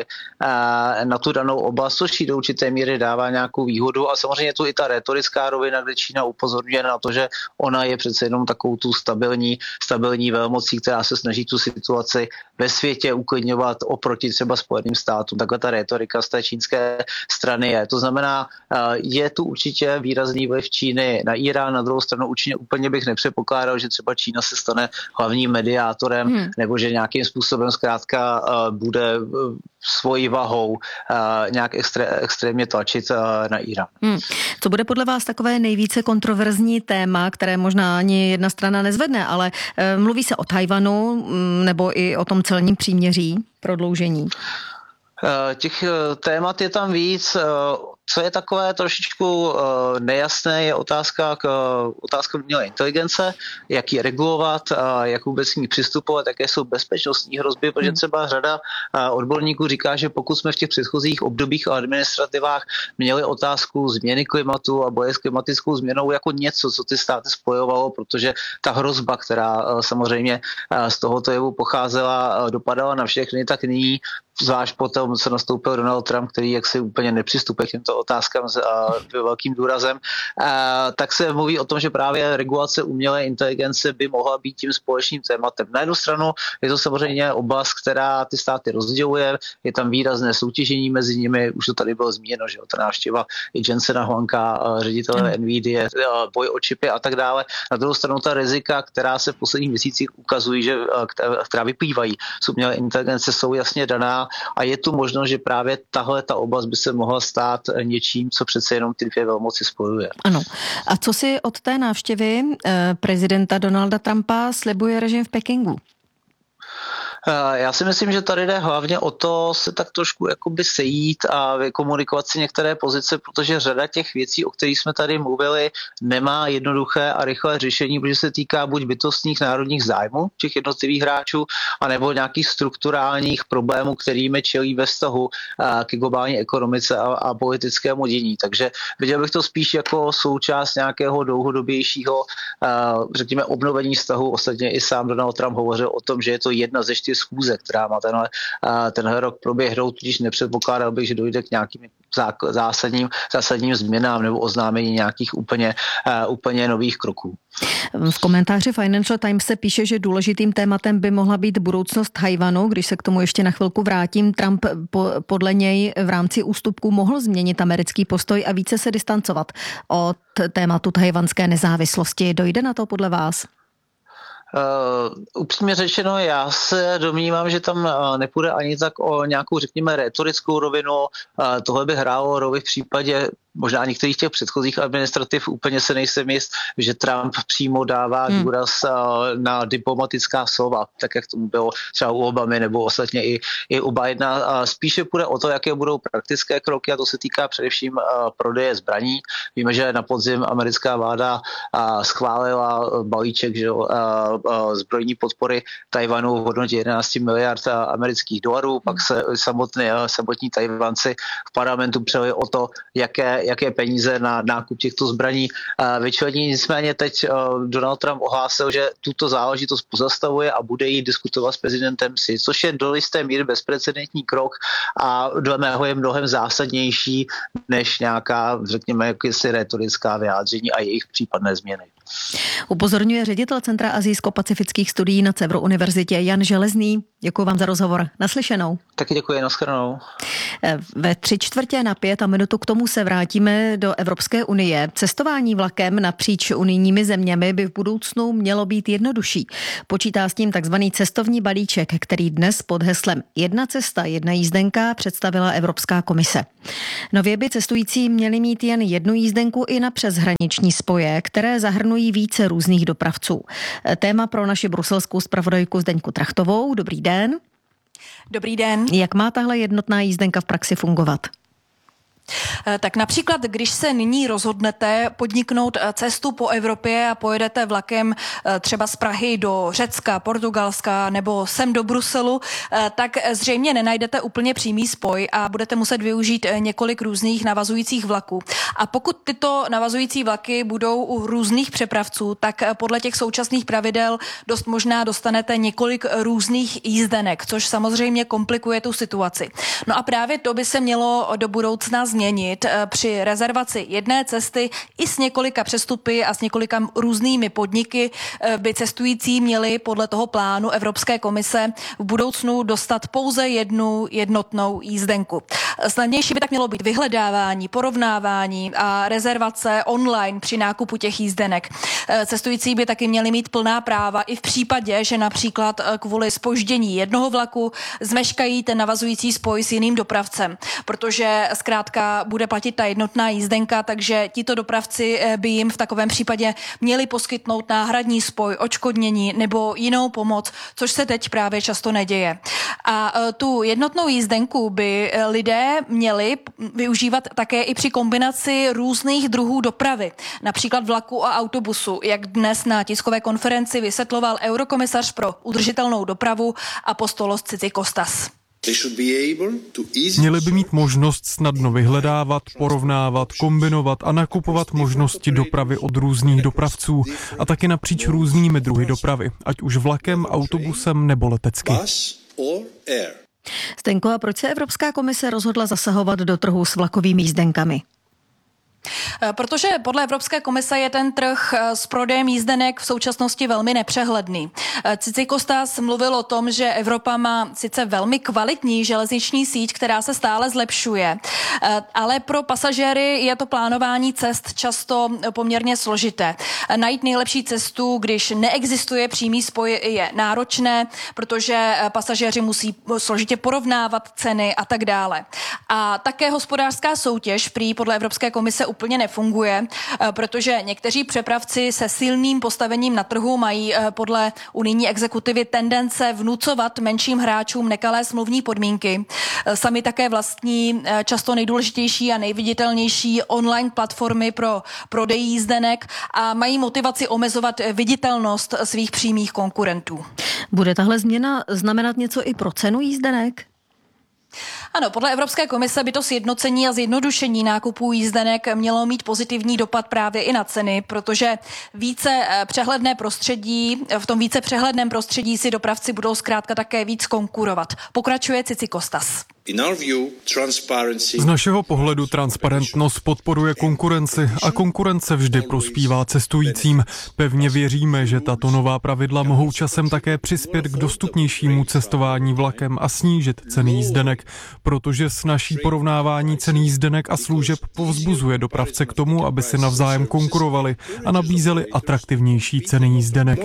na tu danou oblast, což jí do určité míry dává nějakou výhodu a samozřejmě tu i ta retorická rovina, kde Čína upozorňuje na to, že ona je přece jenom takovou tu stabilní, stabilní velmocí, která se snaží tu situaci ve světě uklidňovat oproti třeba Spojeným státům. Takhle ta retorika z té čínské strany je. To znamená, je tu určitě výrazný vliv Číny na Irán, na druhou stranu určitě úplně bych nepředpokládal, že třeba Čína se stane hlavním mediátorem, hmm. nebo že nějakým způsobem zkrátka bude svojí vahou nějak extré, extrémně tlačit na Irán. Hmm. Co bude podle vás takové nejvíce kontroverzní téma, které možná ani jedna strana nezvedne, ale mluví se o Tchaj-wanu nebo i o tom celním příměří, prodloužení? Těch témat je tam víc. Co je takové trošičku nejasné, je otázka, k, otázka umělé inteligence, jak ji regulovat, jak vůbec k ní přistupovat, jaké jsou bezpečnostní hrozby, protože třeba řada odborníků říká, že pokud jsme v těch předchozích obdobích a administrativách měli otázku změny klimatu a boje s klimatickou změnou jako něco, co ty státy spojovalo, protože ta hrozba, která samozřejmě z tohoto jevu pocházela, dopadala na všechny, tak nyní zvlášť potom, co nastoupil Donald Trump, který jaksi úplně nepřistupuje k těmto otázkám s velkým důrazem, a, tak se mluví o tom, že právě regulace umělé inteligence by mohla být tím společným tématem. Na jednu stranu je to samozřejmě oblast, která ty státy rozděluje, je tam výrazné soutěžení mezi nimi, už to tady bylo zmíněno, že ta návštěva i Jensena Huanga, ředitele mm. Nvidia, boj o čipy a tak dále. Na druhou stranu ta rizika, která se v posledních měsících ukazují, že, která vyplývají z umělé inteligence, jsou jasně daná. A je tu možnost, že právě tahle ta oblast by se mohla stát něčím, co přece jenom ty dvě velmoci spojuje. Ano. A co si od té návštěvy prezidenta Donalda Trumpa slibuje režim v Pekingu? Já si myslím, že tady jde hlavně o to se tak trošku jakoby sejít a vykomunikovat si některé pozice, protože řada těch věcí, o kterých jsme tady mluvili, nemá jednoduché a rychlé řešení, protože se týká buď bytostných národních zájmů těch jednotlivých hráčů, anebo nějakých strukturálních problémů, kterými čelí ve vztahu k globální ekonomice a, a politickému dění. Takže viděl bych to spíš jako součást nějakého dlouhodobějšího, řekněme, obnovení vztahu. Ostatně i sám Donald Trump hovořil o tom, že je to jedna ze čtyř schůze, která má tenhle, tenhle rok proběhnout, tudíž nepředpokládal bych, že dojde k nějakým zásadním, zásadním změnám nebo oznámení nějakých úplně, úplně nových kroků. V komentáři Financial Times se píše, že důležitým tématem by mohla být budoucnost Tchaj-wanu. Když se k tomu ještě na chvilku vrátím, Trump po, podle něj v rámci ústupků mohl změnit americký postoj a více se distancovat od tématu tchajwanské nezávislosti. Dojde na to podle vás? Uh, upřímně řečeno, já se domnívám, že tam uh, nepůjde ani tak o nějakou, řekněme, retorickou rovinu. Uh, tohle by hrálo roli v případě možná některých těch předchozích administrativ, úplně se nejsem jist, že Trump přímo dává hmm. důraz uh, na diplomatická slova, tak jak tomu bylo třeba u Obamy nebo ostatně i, i u Bidena. Uh, spíše půjde o to, jaké budou praktické kroky, a to se týká především uh, prodeje zbraní. Víme, že na podzim americká vláda uh, schválila balíček, že, uh, uh, zbrojní podpory Tchaj-wanu v hodnotě jedenáct miliard amerických dolarů, pak se samotný, uh, samotní Tchaj-wanci v parlamentu přeli o to, jaké jaké peníze na nákup těchto zbraní vyčlení. Nicméně teď Donald Trump ohlásil, že tuto záležitost pozastavuje a bude jí diskutovat s prezidentem Xi, což je do jisté míry bezprecedentní krok a dle mého je mnohem zásadnější než nějaká, řekněme, jakési retorická vyjádření a jejich případné změny. Upozorňuje ředitel Centra azijsko-pacifických studií na Cevru univerzitě Jan Železný. Děkuji vám za rozhovor. Naslyšenou. Taky děkuji, nashledanou. Ve tři čtvrtě na pět a minutu k tomu se vrátíme do Evropské unie. Cestování vlakem napříč unijními zeměmi by v budoucnu mělo být jednodušší. Počítá s tím takzvaný cestovní balíček, který dnes pod heslem Jedna cesta, jedna jízdenka představila Evropská komise. Nově by cestující měli mít jen jednu jízdenku i na přeshraniční spoje, které zahrnují více různých dopravců. Téma pro naši bruselskou zpravodajku Zdeňku Trachtovou. Dobrý den. Dobrý den. Jak má tahle jednotná jízdenka v praxi fungovat? Tak například, když se nyní rozhodnete podniknout cestu po Evropě a pojedete vlakem třeba z Prahy do Řecka, Portugalska nebo sem do Bruselu, tak zřejmě nenajdete úplně přímý spoj a budete muset využít několik různých navazujících vlaků. A pokud tyto navazující vlaky budou u různých přepravců, tak podle těch současných pravidel dost možná dostanete několik různých jízdenek, což samozřejmě komplikuje tu situaci. No a právě to by se mělo do budoucna změnit. Při rezervaci jedné cesty i s několika přestupy a s několika různými podniky by cestující měli podle toho plánu Evropské komise v budoucnu dostat pouze jednu jednotnou jízdenku. Snadnější by tak mělo být vyhledávání, porovnávání a rezervace online při nákupu těch jízdenek. Cestující by taky měli mít plná práva i v případě, že například kvůli zpoždění jednoho vlaku zmeškají ten navazující spoj s jiným dopravcem, protože zkrátka bude platit ta jednotná jízdenka, takže tito dopravci by jim v takovém případě měli poskytnout náhradní spoj, odškodnění nebo jinou pomoc, což se teď právě často neděje. A tu jednotnou jízdenku by lidé měli využívat také i při kombinaci různých druhů dopravy, například vlaku a autobusu, jak dnes na tiskové konferenci vysvětloval eurokomisař pro udržitelnou dopravu Apostolos Tzitzikostas. Měli by mít možnost snadno vyhledávat, porovnávat, kombinovat a nakupovat možnosti dopravy od různých dopravců a taky napříč různými druhy dopravy, ať už vlakem, autobusem nebo letecky. Zdenko, a proč se Evropská komise rozhodla zasahovat do trhu s vlakovými jízdenkami? Protože podle Evropské komise je ten trh s prodejem jízdenek v současnosti velmi nepřehledný. Tzitzikostas mluvil o tom, že Evropa má sice velmi kvalitní železniční síť, která se stále zlepšuje, ale pro pasažéry je to plánování cest často poměrně složité. Najít nejlepší cestu, když neexistuje přímý spoj, je náročné, protože pasažéři musí složitě porovnávat ceny a tak dále. A také hospodářská soutěž prý podle Evropské komise úplně nefunguje, protože někteří přepravci se silným postavením na trhu mají podle unijní exekutivy tendence vnucovat menším hráčům nekalé smluvní podmínky. Sami také vlastní často nejdůležitější a nejviditelnější online platformy pro prodej jízdenek a mají motivaci omezovat viditelnost svých přímých konkurentů. Bude tahle změna znamenat něco i pro cenu jízdenek? Ano, podle Evropské komise by to sjednocení a zjednodušení nákupů jízdenek mělo mít pozitivní dopad právě i na ceny, protože více přehledné prostředí, v tom více přehledném prostředí si dopravci budou zkrátka také víc konkurovat. Pokračuje Tzitzikostas. Z našeho pohledu transparentnost podporuje konkurenci a konkurence vždy prospívá cestujícím. Pevně věříme, že tato nová pravidla mohou časem také přispět k dostupnějšímu cestování vlakem a snížit ceny jízdenek, protože s naší porovnávání cen jízdenek a služeb povzbuzuje dopravce k tomu, aby si navzájem konkurovali a nabízeli atraktivnější ceny jízdenek.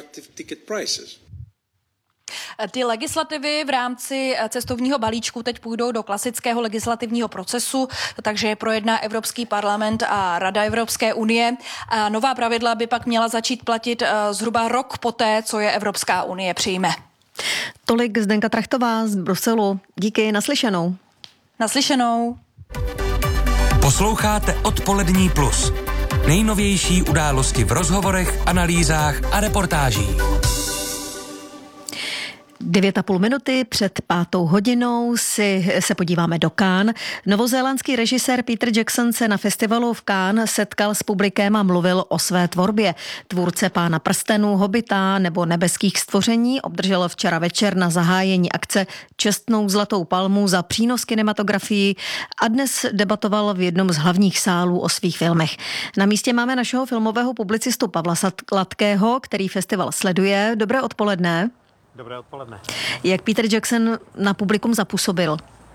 Ty legislativy v rámci cestovního balíčku teď půjdou do klasického legislativního procesu, takže je projedná Evropský parlament a Rada Evropské unie. A nová pravidla by pak měla začít platit zhruba rok poté, co je Evropská unie přijme. Tolik Zdenka Trachtová z Bruselu. Díky, naslyšenou. Naslyšenou. Posloucháte Odpolední plus. Nejnovější události v rozhovorech, analýzách a reportážích. Devět a půl minuty před pátou hodinou si se podíváme do Cannes. Novozélandský režisér Peter Jackson se na festivalu v Cannes setkal s publikem a mluvil o své tvorbě. Tvůrce Pána prstenů, Hobita nebo Nebeských stvoření obdržel včera večer na zahájení akce čestnou zlatou palmu za přínos kinematografii a dnes debatoval v jednom z hlavních sálů o svých filmech. Na místě máme našeho filmového publicistu Pavla Sladkého, který festival sleduje. Dobré odpoledne. Dobré odpoledne. Jak Peter Jackson na publikum zapůsobil?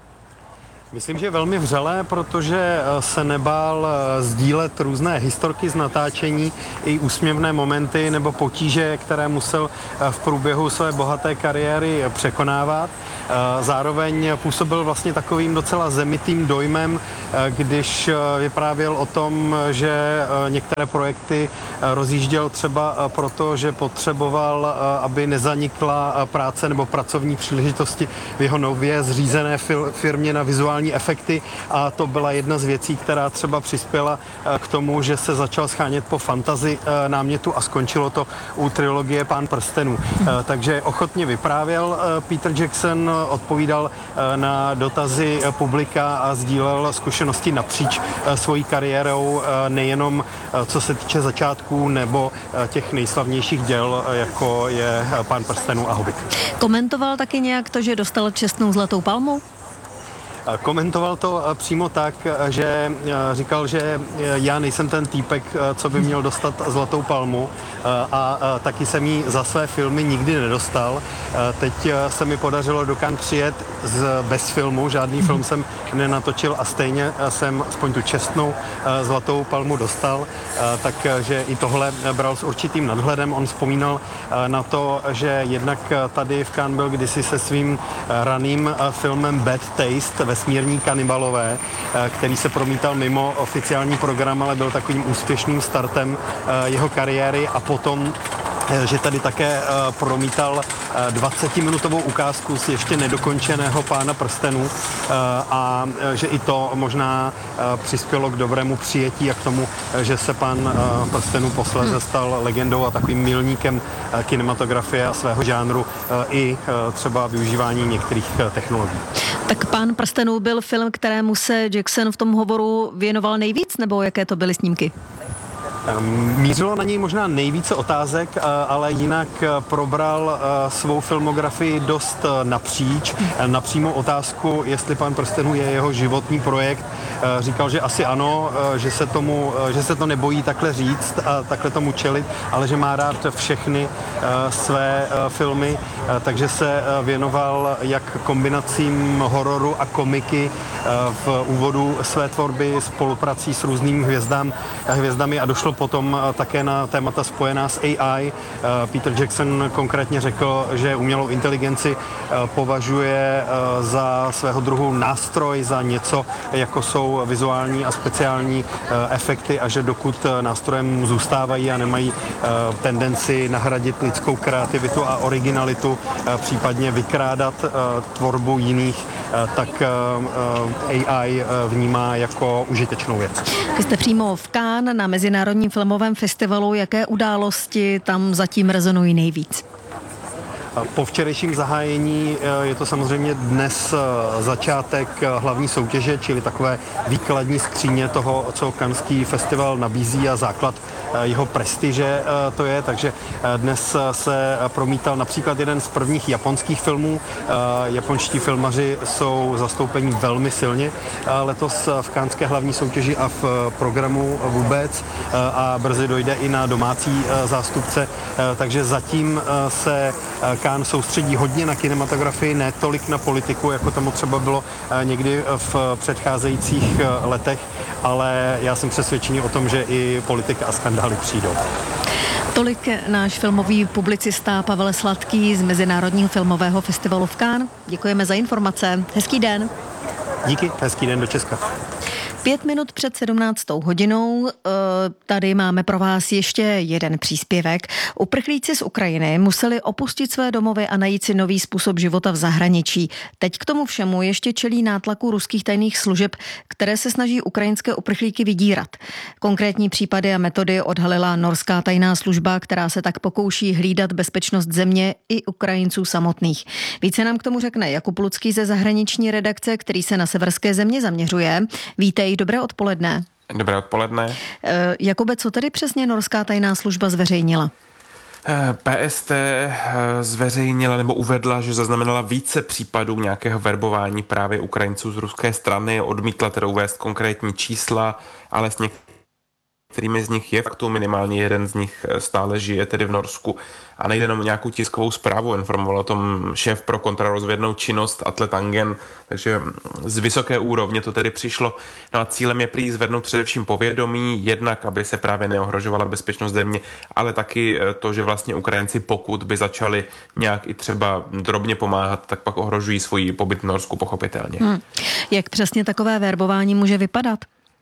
Myslím, že velmi vřele, protože se nebál sdílet různé historky z natáčení i úsměvné momenty nebo potíže, které musel v průběhu své bohaté kariéry překonávat. Zároveň působil vlastně takovým docela zemitým dojmem, když vyprávěl o tom, že některé projekty rozjížděl třeba proto, že potřeboval, aby nezanikla práce nebo pracovní příležitosti v jeho nově zřízené firmě na vizuální efekty, a to byla jedna z věcí, která třeba přispěla k tomu, že se začal schánět po fantasy námětu a skončilo to u trilogie Pán prstenů. Takže ochotně vyprávěl Peter Jackson, odpovídal na dotazy publika a sdílel zkušenosti napříč svojí kariérou, nejenom co se týče začátků nebo těch nejslavnějších děl, jako je Pán prstenů a Hobbit. Komentoval taky nějak to, že dostal čestnou zlatou palmu? Komentoval to přímo tak, že říkal, že já nejsem ten týpek, co by měl dostat zlatou palmu, a taky jsem ji za své filmy nikdy nedostal. Teď se mi podařilo do Cannes přijet z, bez filmu, žádný film jsem nenatočil a stejně jsem aspoň tu čestnou zlatou palmu dostal, takže i tohle bral s určitým nadhledem. On vzpomínal na to, že jednak tady v Cannes byl kdysi se svým raným filmem Bad Taste, Vesmírní kanibalové, který se promítal mimo oficiální program, ale byl takovým úspěšným startem jeho kariéry, a potom že tady také promítal dvacetiminutovou ukázku z ještě nedokončeného Pána prstenů, a že i to možná přispělo k dobrému přijetí a k tomu, že se Pán prstenů posléze stal legendou a takovým milníkem kinematografie a svého žánru i třeba využívání některých technologií. Tak Pán prstenů byl film, kterému se Jackson v tom hovoru věnoval nejvíc, nebo jaké to byly snímky? Mířilo na něj možná nejvíce otázek, ale jinak probral svou filmografii dost napříč. Napřímo otázku, jestli Pán prstenů je jeho životní projekt, říkal, že asi ano, že se, tomu, že se to nebojí takhle říct a takhle tomu čelit, ale že má rád všechny své filmy, takže se věnoval jak kombinacím hororu a komiky v úvodu své tvorby, spoluprací s různými hvězdám, hvězdami a došlo potom také na témata spojená s A I. Peter Jackson konkrétně řekl, že umělou inteligenci považuje za svého druhu nástroj, za něco, jako jsou vizuální a speciální efekty, a že dokud nástrojem zůstávají a nemají tendenci nahradit lidskou kreativitu a originalitu, případně vykrádat tvorbu jiných, tak A I vnímá jako užitečnou věc. Vy jste přímo v Cannes na Mezinárodním filmovém festivalu. Jaké události tam zatím rezonují nejvíc? Po včerejším zahájení je to samozřejmě dnes začátek hlavní soutěže, čili takové výkladní skříně toho, co Canneský festival nabízí a základ jeho prestiže to je, takže dnes se promítal například jeden z prvních japonských filmů. Japonští filmaři jsou zastoupení velmi silně letos v Canneské hlavní soutěži a v programu vůbec, a brzy dojde i na domácí zástupce, takže zatím se Cannes soustředí hodně na kinematografii, ne tolik na politiku, jako tomu třeba bylo někdy v předcházejících letech, ale já jsem přesvědčený o tom, že i politika a skandály přijdou. Tolik náš filmový publicista Pavel Sladký z Mezinárodního filmového festivalu v Cannes. Děkujeme za informace. Hezký den. Díky, hezký den do Česka. Pět minut před sedmnáctou hodinou tady máme pro vás ještě jeden příspěvek. Uprchlíci z Ukrajiny museli opustit své domovy a najít si nový způsob života v zahraničí. Teď k tomu všemu ještě čelí nátlaku ruských tajných služeb, které se snaží ukrajinské uprchlíky vydírat. Konkrétní případy a metody odhalila norská tajná služba, která se tak pokouší hlídat bezpečnost země i Ukrajinců samotných. Více nám k tomu řekne Jakub Lucký ze zahraniční redakce, který se na severské země zaměřuje. Vítej, dobré odpoledne. Dobré odpoledne. E, Jakube, co tedy přesně norská tajná služba zveřejnila? P S T zveřejnila nebo uvedla, že zaznamenala více případů nějakého verbování právě Ukrajinců z ruské strany, odmítla tedy uvést konkrétní čísla, ale s některými z nich je faktu, minimálně jeden z nich stále žije tedy v Norsku a nejde jenom nějakou tiskovou zprávu, informoval o tom šéf pro kontrarozvědnou činnost Atle Tangen, takže z vysoké úrovně to tedy přišlo. No a cílem je prý zvednout především povědomí, jednak, aby se právě neohrožovala bezpečnost země, ale taky to, že vlastně Ukrajinci, pokud by začali nějak i třeba drobně pomáhat, tak pak ohrožují svůj pobyt v Norsku pochopitelně. Hmm. Jak přesně takové verbování může vypadat?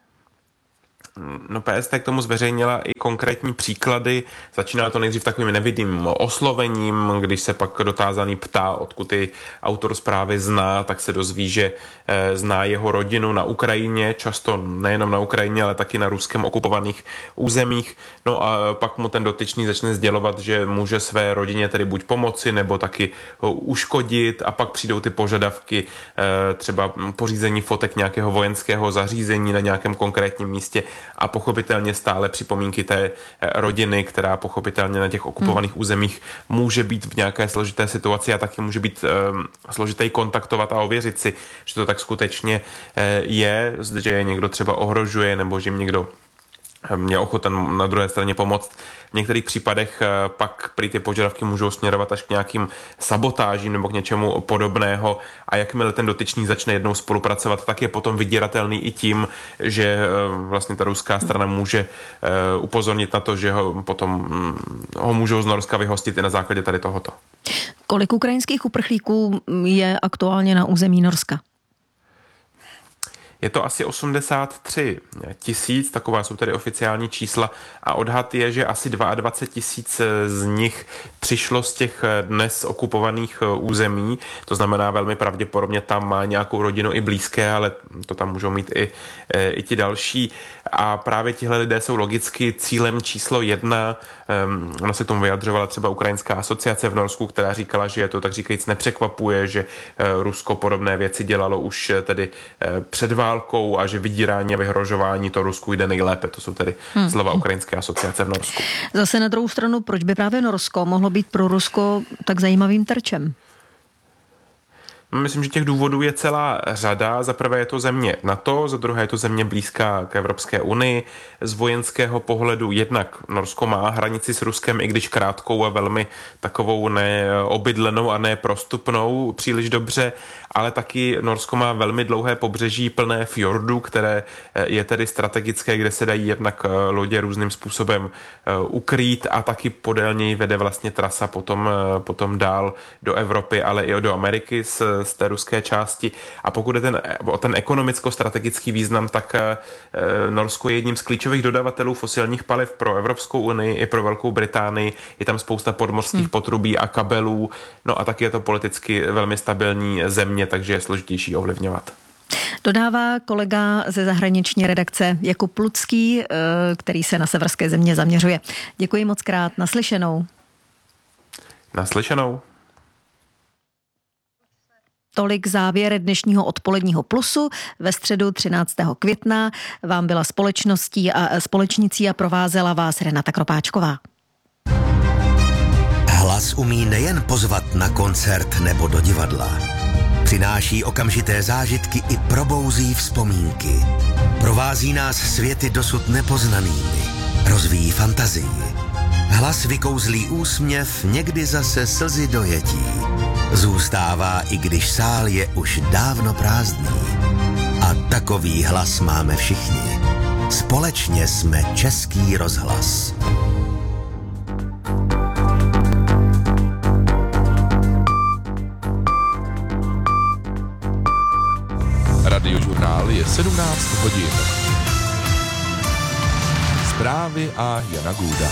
No P S T k tomu zveřejnila i konkrétní příklady. Začínalo to nejdřív takovým nevidným oslovením, když se pak dotázaný ptá, odkud i autor zprávy zná, tak se dozví, že e, zná jeho rodinu na Ukrajině, často nejenom na Ukrajině, ale taky na ruskem okupovaných územích. No a pak mu ten dotyčný začne sdělovat, že může své rodině tedy buď pomoci, nebo taky ho uškodit, a pak přijdou ty požadavky, e, třeba pořízení fotek nějakého vojenského zařízení na nějakém konkrétním místě, a pochopitelně stále připomínky té rodiny, která pochopitelně na těch okupovaných hmm. územích může být v nějaké složité situaci a taky může být um, složité kontaktovat a ověřit si, že to tak skutečně uh, je, že je někdo třeba ohrožuje nebo že jim někdo mě ochoten na druhé straně pomoct. V některých případech pak prý ty požadavky můžou směrovat až k nějakým sabotážím nebo k něčemu podobného, a jakmile ten dotyčný začne jednou spolupracovat, tak je potom vydíratelný i tím, že vlastně ta ruská strana může upozornit na to, že ho potom ho můžou z Norska vyhostit i na základě tady tohoto. Kolik ukrajinských uprchlíků je aktuálně na území Norska? Je to asi osmdesát tři tisíc, taková jsou tedy oficiální čísla, a odhad je, že asi dvacet dva tisíc z nich přišlo z těch dnes okupovaných území, to znamená velmi pravděpodobně tam má nějakou rodinu i blízké, ale to tam můžou mít i, i ti další, a právě tihle lidé jsou logicky cílem číslo jedna. Um, ona se k tomu vyjadřovala třeba Ukrajinská asociace v Norsku, která říkala, že je to tak říkajíc nepřekvapuje, že uh, Rusko podobné věci dělalo už tedy uh, před válkou a že vydírání a vyhrožování to Rusku jde nejlépe. To jsou tedy hmm. slova Ukrajinské asociace v Norsku. Zase na druhou stranu, proč by právě Norsko mohlo být pro Rusko tak zajímavým terčem? Myslím, že těch důvodů je celá řada. Za prvé je to země NATO, za druhé je to země blízká k Evropské unii. Z vojenského pohledu jednak Norsko má hranici s Ruskem, i když krátkou a velmi takovou neobydlenou a neprostupnou příliš dobře, ale taky Norsko má velmi dlouhé pobřeží plné fjordů, které je tedy strategické, kde se dají jednak lodě různým způsobem ukrýt, a taky podél něj vede vlastně trasa potom, potom dál do Evropy, ale i do Ameriky z, z té ruské části. A pokud je ten, ten ekonomicko-strategický význam, tak Norsko je jedním z klíčových dodavatelů fosilních paliv pro Evropskou unii i pro Velkou Británii. Je tam spousta podmořských hmm. potrubí a kabelů, no a taky je to politicky velmi stabilní země, takže je složitější ovlivňovat. Dodává kolega ze zahraniční redakce Jakub Lucký, který se na severské země zaměřuje. Děkuji moc krát, naslyšenou. Naslyšenou. Tolik závěr dnešního odpoledního Plusu. Ve středu třináctého května vám byla společností a společnicí a provázela vás Renata Kropáčková. Hlas umí nejen pozvat na koncert nebo do divadla. Přináší okamžité zážitky i probouzí vzpomínky. Provází nás světy dosud nepoznanými. Rozvíjí fantazii. Hlas vykouzlí úsměv, někdy zase slzy dojetí. Zůstává, i když sál je už dávno prázdný. A takový hlas máme všichni. Společně jsme Český rozhlas. Radiožurnál je sedmnáct hodin. Zprávy a Jana Gůda.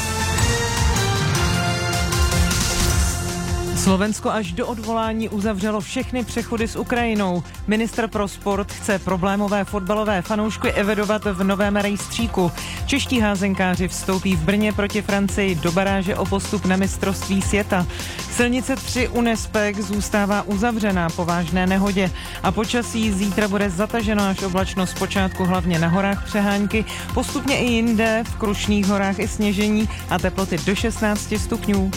Slovensko až do odvolání uzavřelo všechny přechody s Ukrajinou. Ministr pro sport chce problémové fotbalové fanoušky evidovat v novém rejstříku. Čeští házenkáři vstoupí v Brně proti Francii do baráže o postup na mistrovství světa. Silnice tři u Nespek zůstává uzavřená po vážné nehodě a počasí zítra bude zataženo až oblačno, zpočátku hlavně na horách přehánky, postupně i jinde, v Krušných horách i sněžení a teploty do šestnáct stupňů.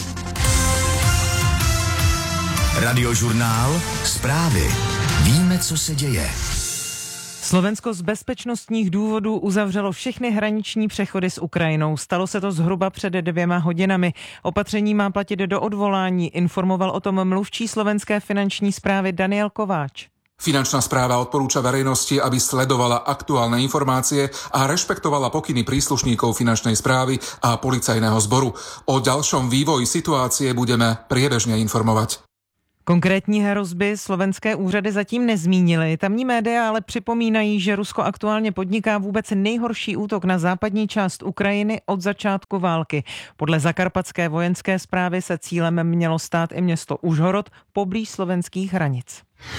Radiožurnál, zprávy. Víme, co se děje. Slovensko z bezpečnostních důvodů uzavřelo všechny hraniční přechody s Ukrajinou. Stalo se to zhruba před dvěma hodinami. Opatření má platit do odvolání, informoval o tom mluvčí slovenské finanční správy Daniel Kováč. Finančná správa odporúča verejnosti, aby sledovala aktuálne informácie a rešpektovala pokyny príslušníkov finančnej správy a policajného zboru. O ďalšom vývoji situácie budeme priebežne informovať. Konkrétní hrozby slovenské úřady zatím nezmínily. Tamní média ale připomínají, že Rusko aktuálně podniká vůbec nejhorší útok na západní část Ukrajiny od začátku války. Podle zakarpatské vojenské správy se cílem mělo stát i město Užhorod poblíž slovenských hranic.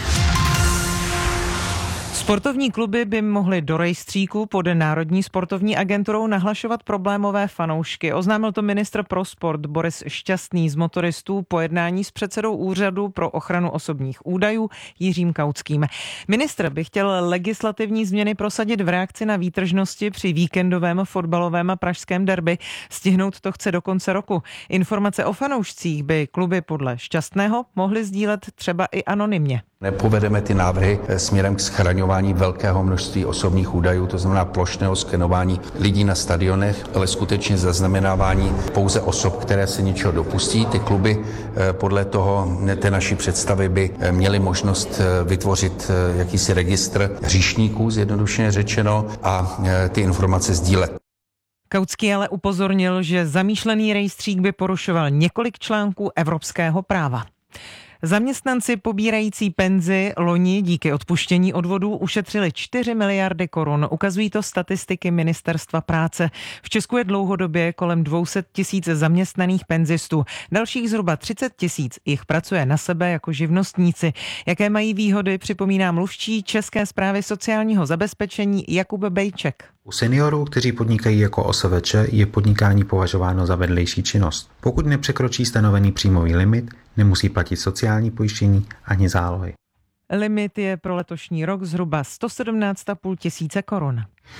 Sportovní kluby by mohly do rejstříku pod Národní sportovní agenturou nahlašovat problémové fanoušky. Oznámil to ministr pro sport Boris Šťastný z motoristů po jednání s předsedou Úřadu pro ochranu osobních údajů Jiřím Kautským. Ministr by chtěl legislativní změny prosadit v reakci na výtržnosti při víkendovém fotbalovém a pražském derby. Stihnout to chce do konce roku. Informace o fanoušcích by kluby podle Šťastného mohly sdílet třeba i anonymně. Nepovedeme ty návrhy směrem k schraňování velkého množství osobních údajů, to znamená plošného skenování lidí na stadionech, ale skutečně zaznamenávání pouze osob, které se něčeho dopustí. Ty kluby podle toho, té naší představy by měly možnost vytvořit jakýsi registr hříšníků, zjednodušeně řečeno, a ty informace sdílet. Kautský ale upozornil, že zamýšlený rejstřík by porušoval několik článků evropského práva. Zaměstnanci pobírající penzi loni díky odpuštění odvodů ušetřili čtyři miliardy korun. Ukazují to statistiky Ministerstva práce. V Česku je dlouhodobě kolem dvě stě tisíc zaměstnaných penzistů. Dalších zhruba třicet tisíc jich pracuje na sebe jako živnostníci. Jaké mají výhody, připomíná mluvčí České správy sociálního zabezpečení Jakub Bejček. U seniorů, kteří podnikají jako O S V Č, je podnikání považováno za vedlejší činnost. Pokud nepřekročí stanovený příjmový limit, nemusí platit sociální pojištění ani zálohy. Limit je pro letošní rok zhruba sto sedmnáct a půl tisíce korun.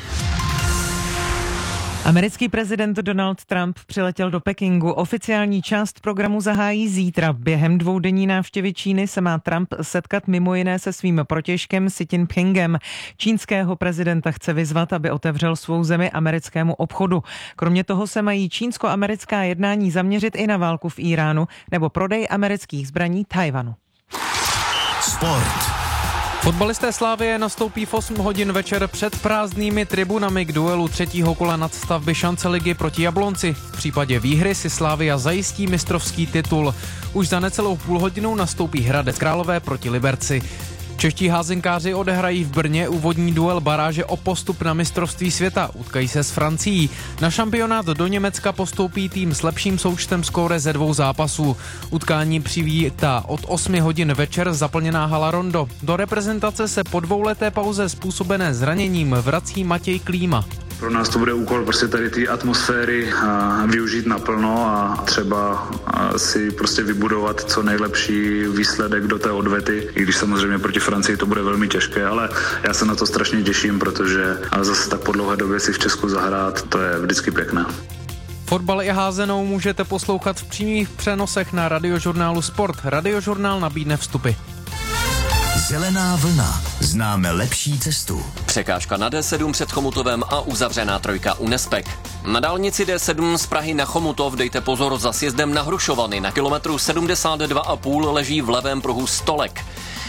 Americký prezident Donald Trump přiletěl do Pekingu. Oficiální část programu zahájí zítra. Během dvoudenní návštěvy Číny se má Trump setkat mimo jiné se svým protějškem Xi Jinpingem. Čínského prezidenta chce vyzvat, aby otevřel svou zemi americkému obchodu. Kromě toho se mají čínsko-americká jednání zaměřit i na válku v Iránu nebo prodej amerických zbraní Tajvanu. Sport. Fotbalisté Slavie nastoupí v osm hodin večer před prázdnými tribunami k duelu třetího kola nadstavby šance ligy proti Jablonci. V případě výhry si Slavia zajistí mistrovský titul. Už za necelou půl hodinu nastoupí Hradec Králové proti Liberci. Čeští házenkáři odehrají v Brně úvodní duel baráže o postup na mistrovství světa. Utkají se s Francií. Na šampionát do Německa postoupí tým s lepším součtem skóre ze dvou zápasů. Utkání přivítá od osmi hodin večer zaplněná hala Rondo. Do reprezentace se po dvouleté pauze způsobené zraněním vrací Matěj Klíma. Pro nás to bude úkol prostě tady ty atmosféry využít naplno a třeba si prostě vybudovat co nejlepší výsledek do té odvety, i když samozřejmě proti Francii to bude velmi těžké, ale já se na to strašně těším, protože zase tak po dlouhé době si v Česku zahrát, to je vždycky pěkné. Fotbal i házenou můžete poslouchat v přímých přenosech na Radiožurnálu Sport. Radiožurnál nabídne vstupy. Zelená vlna. Známe lepší cestu. Překážka na D sedm před Chomutovem a uzavřená trojka u Nespek. Na dálnici D sedm z Prahy na Chomutov dejte pozor za sjezdem na Hrušovany. Na kilometru sedmdesát dva a půl leží v levém pruhu stolek.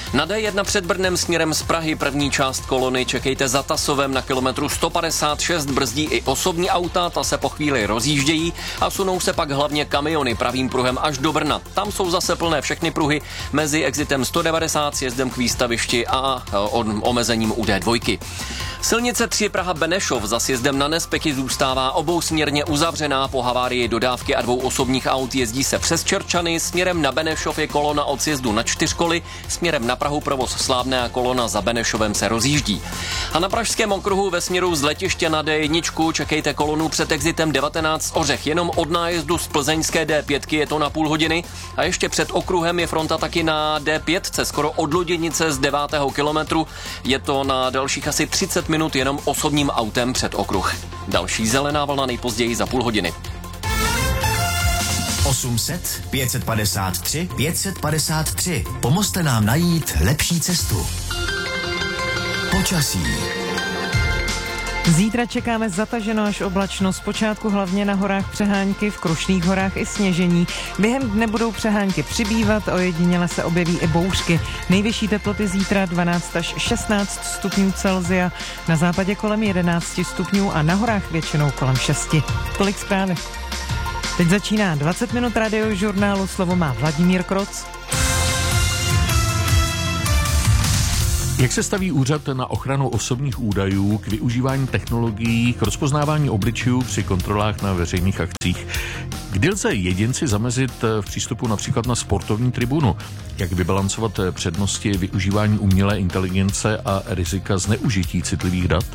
Na D jedna před Brnem směrem z Prahy první část kolony čekejte za Tasovem na kilometru sto padesát šest, brzdí i osobní auta, ta se po chvíli rozjíždějí a sunou se pak hlavně kamiony pravým pruhem až do Brna. Tam jsou zase plné všechny pruhy mezi exitem sto devadesát, sjezdem k výstavišti a omezením u D dva. Silnice tři Praha Benešov za sjezdem na Nespeky zůstává obousměrně uzavřená po havárii dodávky a dvou osobních aut. Jezdí se přes Čerčany, směrem na Benešov je kolona od sjezdu na Čtyřkoly, směrem na Prahu provoz slábne a kolona za Benešovem se rozjíždí. A na pražském okruhu ve směru z letiště na D jedna čekejte kolonu před exitem devatenáct Ořech. Jenom od nájezdu z plzeňské D pět je to na půl hodiny a ještě před okruhem je fronta taky na D pět, skoro od Loděnice z devátého kilometru. Je to na dalších asi třicet minut jenom osobním autem před okruh. Další zelená vlna nejpozději za půl hodiny. osm set, pět set padesát tři, pět set padesát tři. Pomozte nám najít lepší cestu. Počasí. Zítra čekáme zataženo až oblačno, zpočátku hlavně na horách přehánky, v Krušných horách i sněžení. Během dne budou přehánky přibývat, ojediněle se objeví i bouřky. Nejvyšší teploty zítra dvanáct až šestnáct stupňů Celsia, na západě kolem jedenáct stupňů a na horách většinou kolem šesti. Tolik zprávy. Teď začíná dvacet minut radiožurnálu, slovo má Vladimír Kroc. Jak se staví úřad na ochranu osobních údajů k využívání technologií k rozpoznávání obličejů při kontrolách na veřejných akcích? Kdy lze jedinci zamezit v přístupu například na sportovní tribunu? Jak vybalancovat přednosti využívání umělé inteligence a rizika zneužití citlivých dat?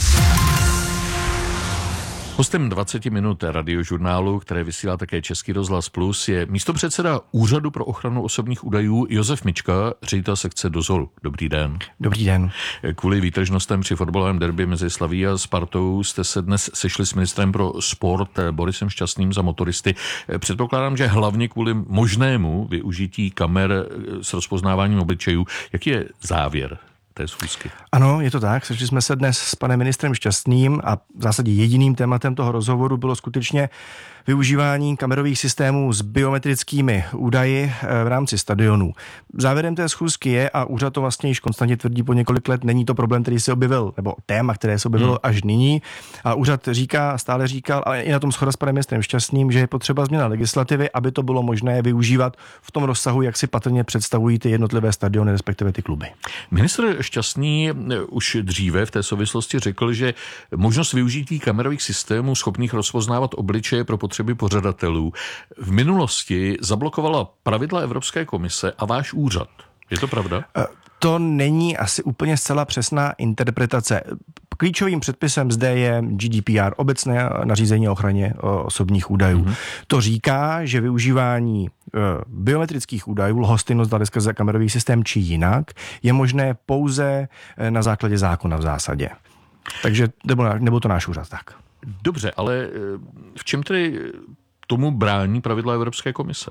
Hostem dvacet minut radiožurnálu, které vysílá také Český rozhlas Plus, je místopředseda Úřadu pro ochranu osobních údajů Josef Mička, ředitel sekce Dozor. Dobrý den. Dobrý den. Kvůli výtržnostem při fotbalovém derby mezi Slaví a Spartou jste se dnes sešli s ministrem pro sport Borisem Šťastným za motoristy. Předpokládám, že hlavně kvůli možnému využití kamer s rozpoznáváním obličejů. Jaký je závěr té schůzky? Ano, je to tak. Sešli jsme se dnes s panem ministrem Šťastným a v zásadě jediným tématem toho rozhovoru bylo skutečně využívání kamerových systémů s biometrickými údaji v rámci stadionů. Závěrem té schůzky je, a úřad to vlastně již konstantně tvrdí po několik let, není to problém, který se objevil, nebo téma, které se objevilo hmm. až nyní. A úřad říká, stále říkal, a i na tom shoda s panem ministrem Šťastným, že je potřeba změna legislativy, aby to bylo možné využívat v tom rozsahu, jak si patrně představují ty jednotlivé stadiony, respektive ty kluby. Ministr Šťastný už dříve v té souvislosti řekl, že možnost využití kamerových systémů schopných rozpoznávat obličeje pro potřeby pořadatelů v minulosti zablokovala pravidla Evropské komise a váš úřad. Je to pravda? To není asi úplně zcela přesná interpretace. Klíčovým předpisem zde je G D P R, obecné nařízení o ochraně osobních údajů. Mm-hmm. To říká, že využívání biometrických údajů, lhostejnost dali skrze kamerový systém či jinak, je možné pouze na základě zákona v zásadě. Takže nebo to náš úřad tak. Dobře, ale v čem tedy tomu brání pravidla Evropské komise?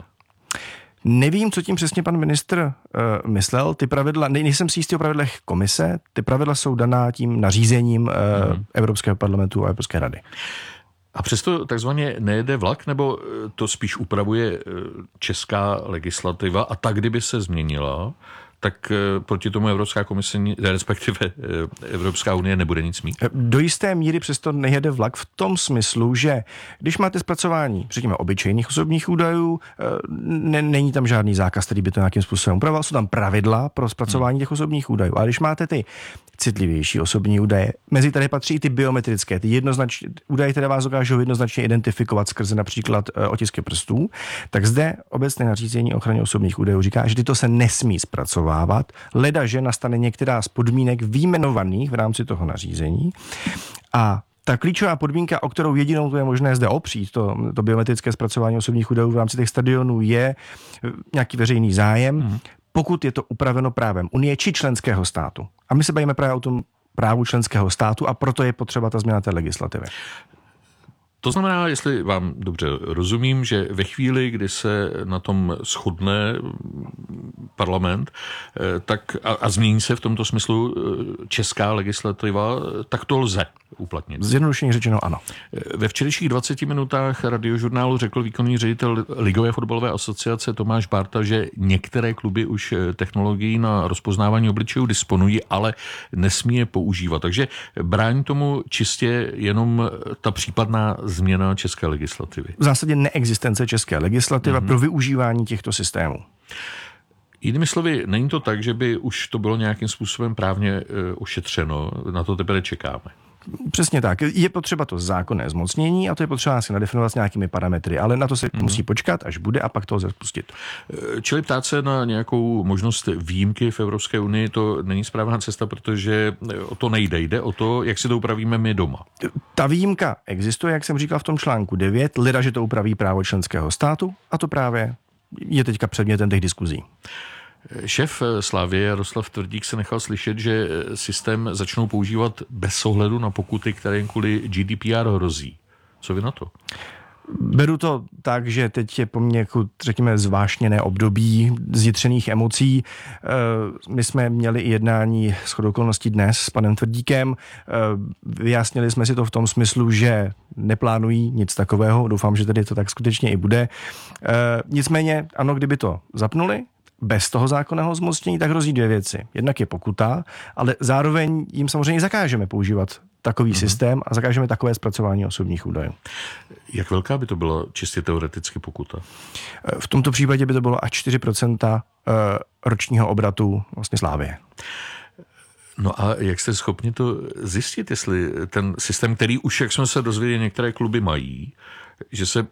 Nevím, co tím přesně pan ministr uh, myslel. Ty pravidla, nejsem si jistý o pravidlech komise, ty pravidla jsou daná tím nařízením uh, mm. Evropského parlamentu a Evropské rady. A přesto takzvaně nejede vlak, nebo to spíš upravuje česká legislativa a tak, kdyby se změnila, tak proti tomu Evropská komise, respektive Evropská unie nebude nic mít? Do jisté míry přesto nejede vlak v tom smyslu, že když máte zpracování, řekněme, obyčejných osobních údajů, ne, není tam žádný zákaz, který by to nějakým způsobem upravoval, jsou tam pravidla pro zpracování těch osobních údajů. A když máte ty citlivější osobní údaje, mezi které patří i ty biometrické, ty jednoznačné údaje, které vás dokážou jednoznačně identifikovat skrze například otisky prstů, tak zde obecné nařízení o ochraně osobních údajů říká, že tyto se nesmí zpracovávat, leda, že nastane některá z podmínek výjmenovaných v rámci toho nařízení. A ta klíčová podmínka, o kterou jedinou to je možné zde opřít, to, to biometrické zpracování osobních údajů v rámci těch stadionů, je nějaký veřejný zájem, hmm. pokud je to upraveno právem Unie či členského státu. A my se bavíme právě o tom právu členského státu a proto je potřeba ta změna té legislativy. To znamená, jestli vám dobře rozumím, že ve chvíli, kdy se na tom shodne parlament, tak a, a změní se v tomto smyslu česká legislativa, tak to lze uplatnit. Zjednodušeně řečeno ano. Ve včerejších dvaceti minutách radiožurnálu řekl výkonný ředitel Ligové fotbalové asociace Tomáš Bárta, že některé kluby už technologií na rozpoznávání obličejů disponují, ale nesmí je používat. Takže brání tomu čistě jenom ta případná změna české legislativy. V zásadě neexistence české legislativa mm-hmm. pro využívání těchto systémů. Jinými slovy, není to tak, že by už to bylo nějakým způsobem právně e, ošetřeno, na to teprve čekáme. Přesně tak. Je potřeba to zákonné zmocnění a to je potřeba si nadefinovat s nějakými parametry, ale na to se mm. musí počkat, až bude a pak to lze spustit. Čili ptát se na nějakou možnost výjimky v Evropské unii, to není správná cesta, protože o to nejde. Jde o to, jak si to upravíme my doma. Ta výjimka existuje, jak jsem říkal v tom článku devět, leda, že to upraví právo členského státu a to právě je teďka předmětem těch diskuzí. Šéf Slavie Jaroslav Tvrdík se nechal slyšet, že systém začnou používat bez ohledu na pokuty, které jim kvůli G D P R hrozí. Co vy na to? Beru to tak, že teď je poměrku, řekněme, zvášněné období zjitřených emocí. My jsme měli i jednání shodou okolností dnes s panem Tvrdíkem. Vyjasnili jsme si to v tom smyslu, že neplánují nic takového. Doufám, že tedy to tak skutečně i bude. Nicméně, ano, kdyby to zapnuli, bez toho zákonného zmocnění, tak hrozí dvě věci. Jednak je pokuta, ale zároveň jim samozřejmě zakážeme používat takový mm-hmm. systém a zakážeme takové zpracování osobních údajů. Jak velká by to byla čistě teoreticky pokuta? V tomto případě by to bylo až čtyři procenta ročního obratu vlastně Slavie. No a jak jste schopni to zjistit, jestli ten systém, který už, jak jsme se dozvěděli, některé kluby mají, že se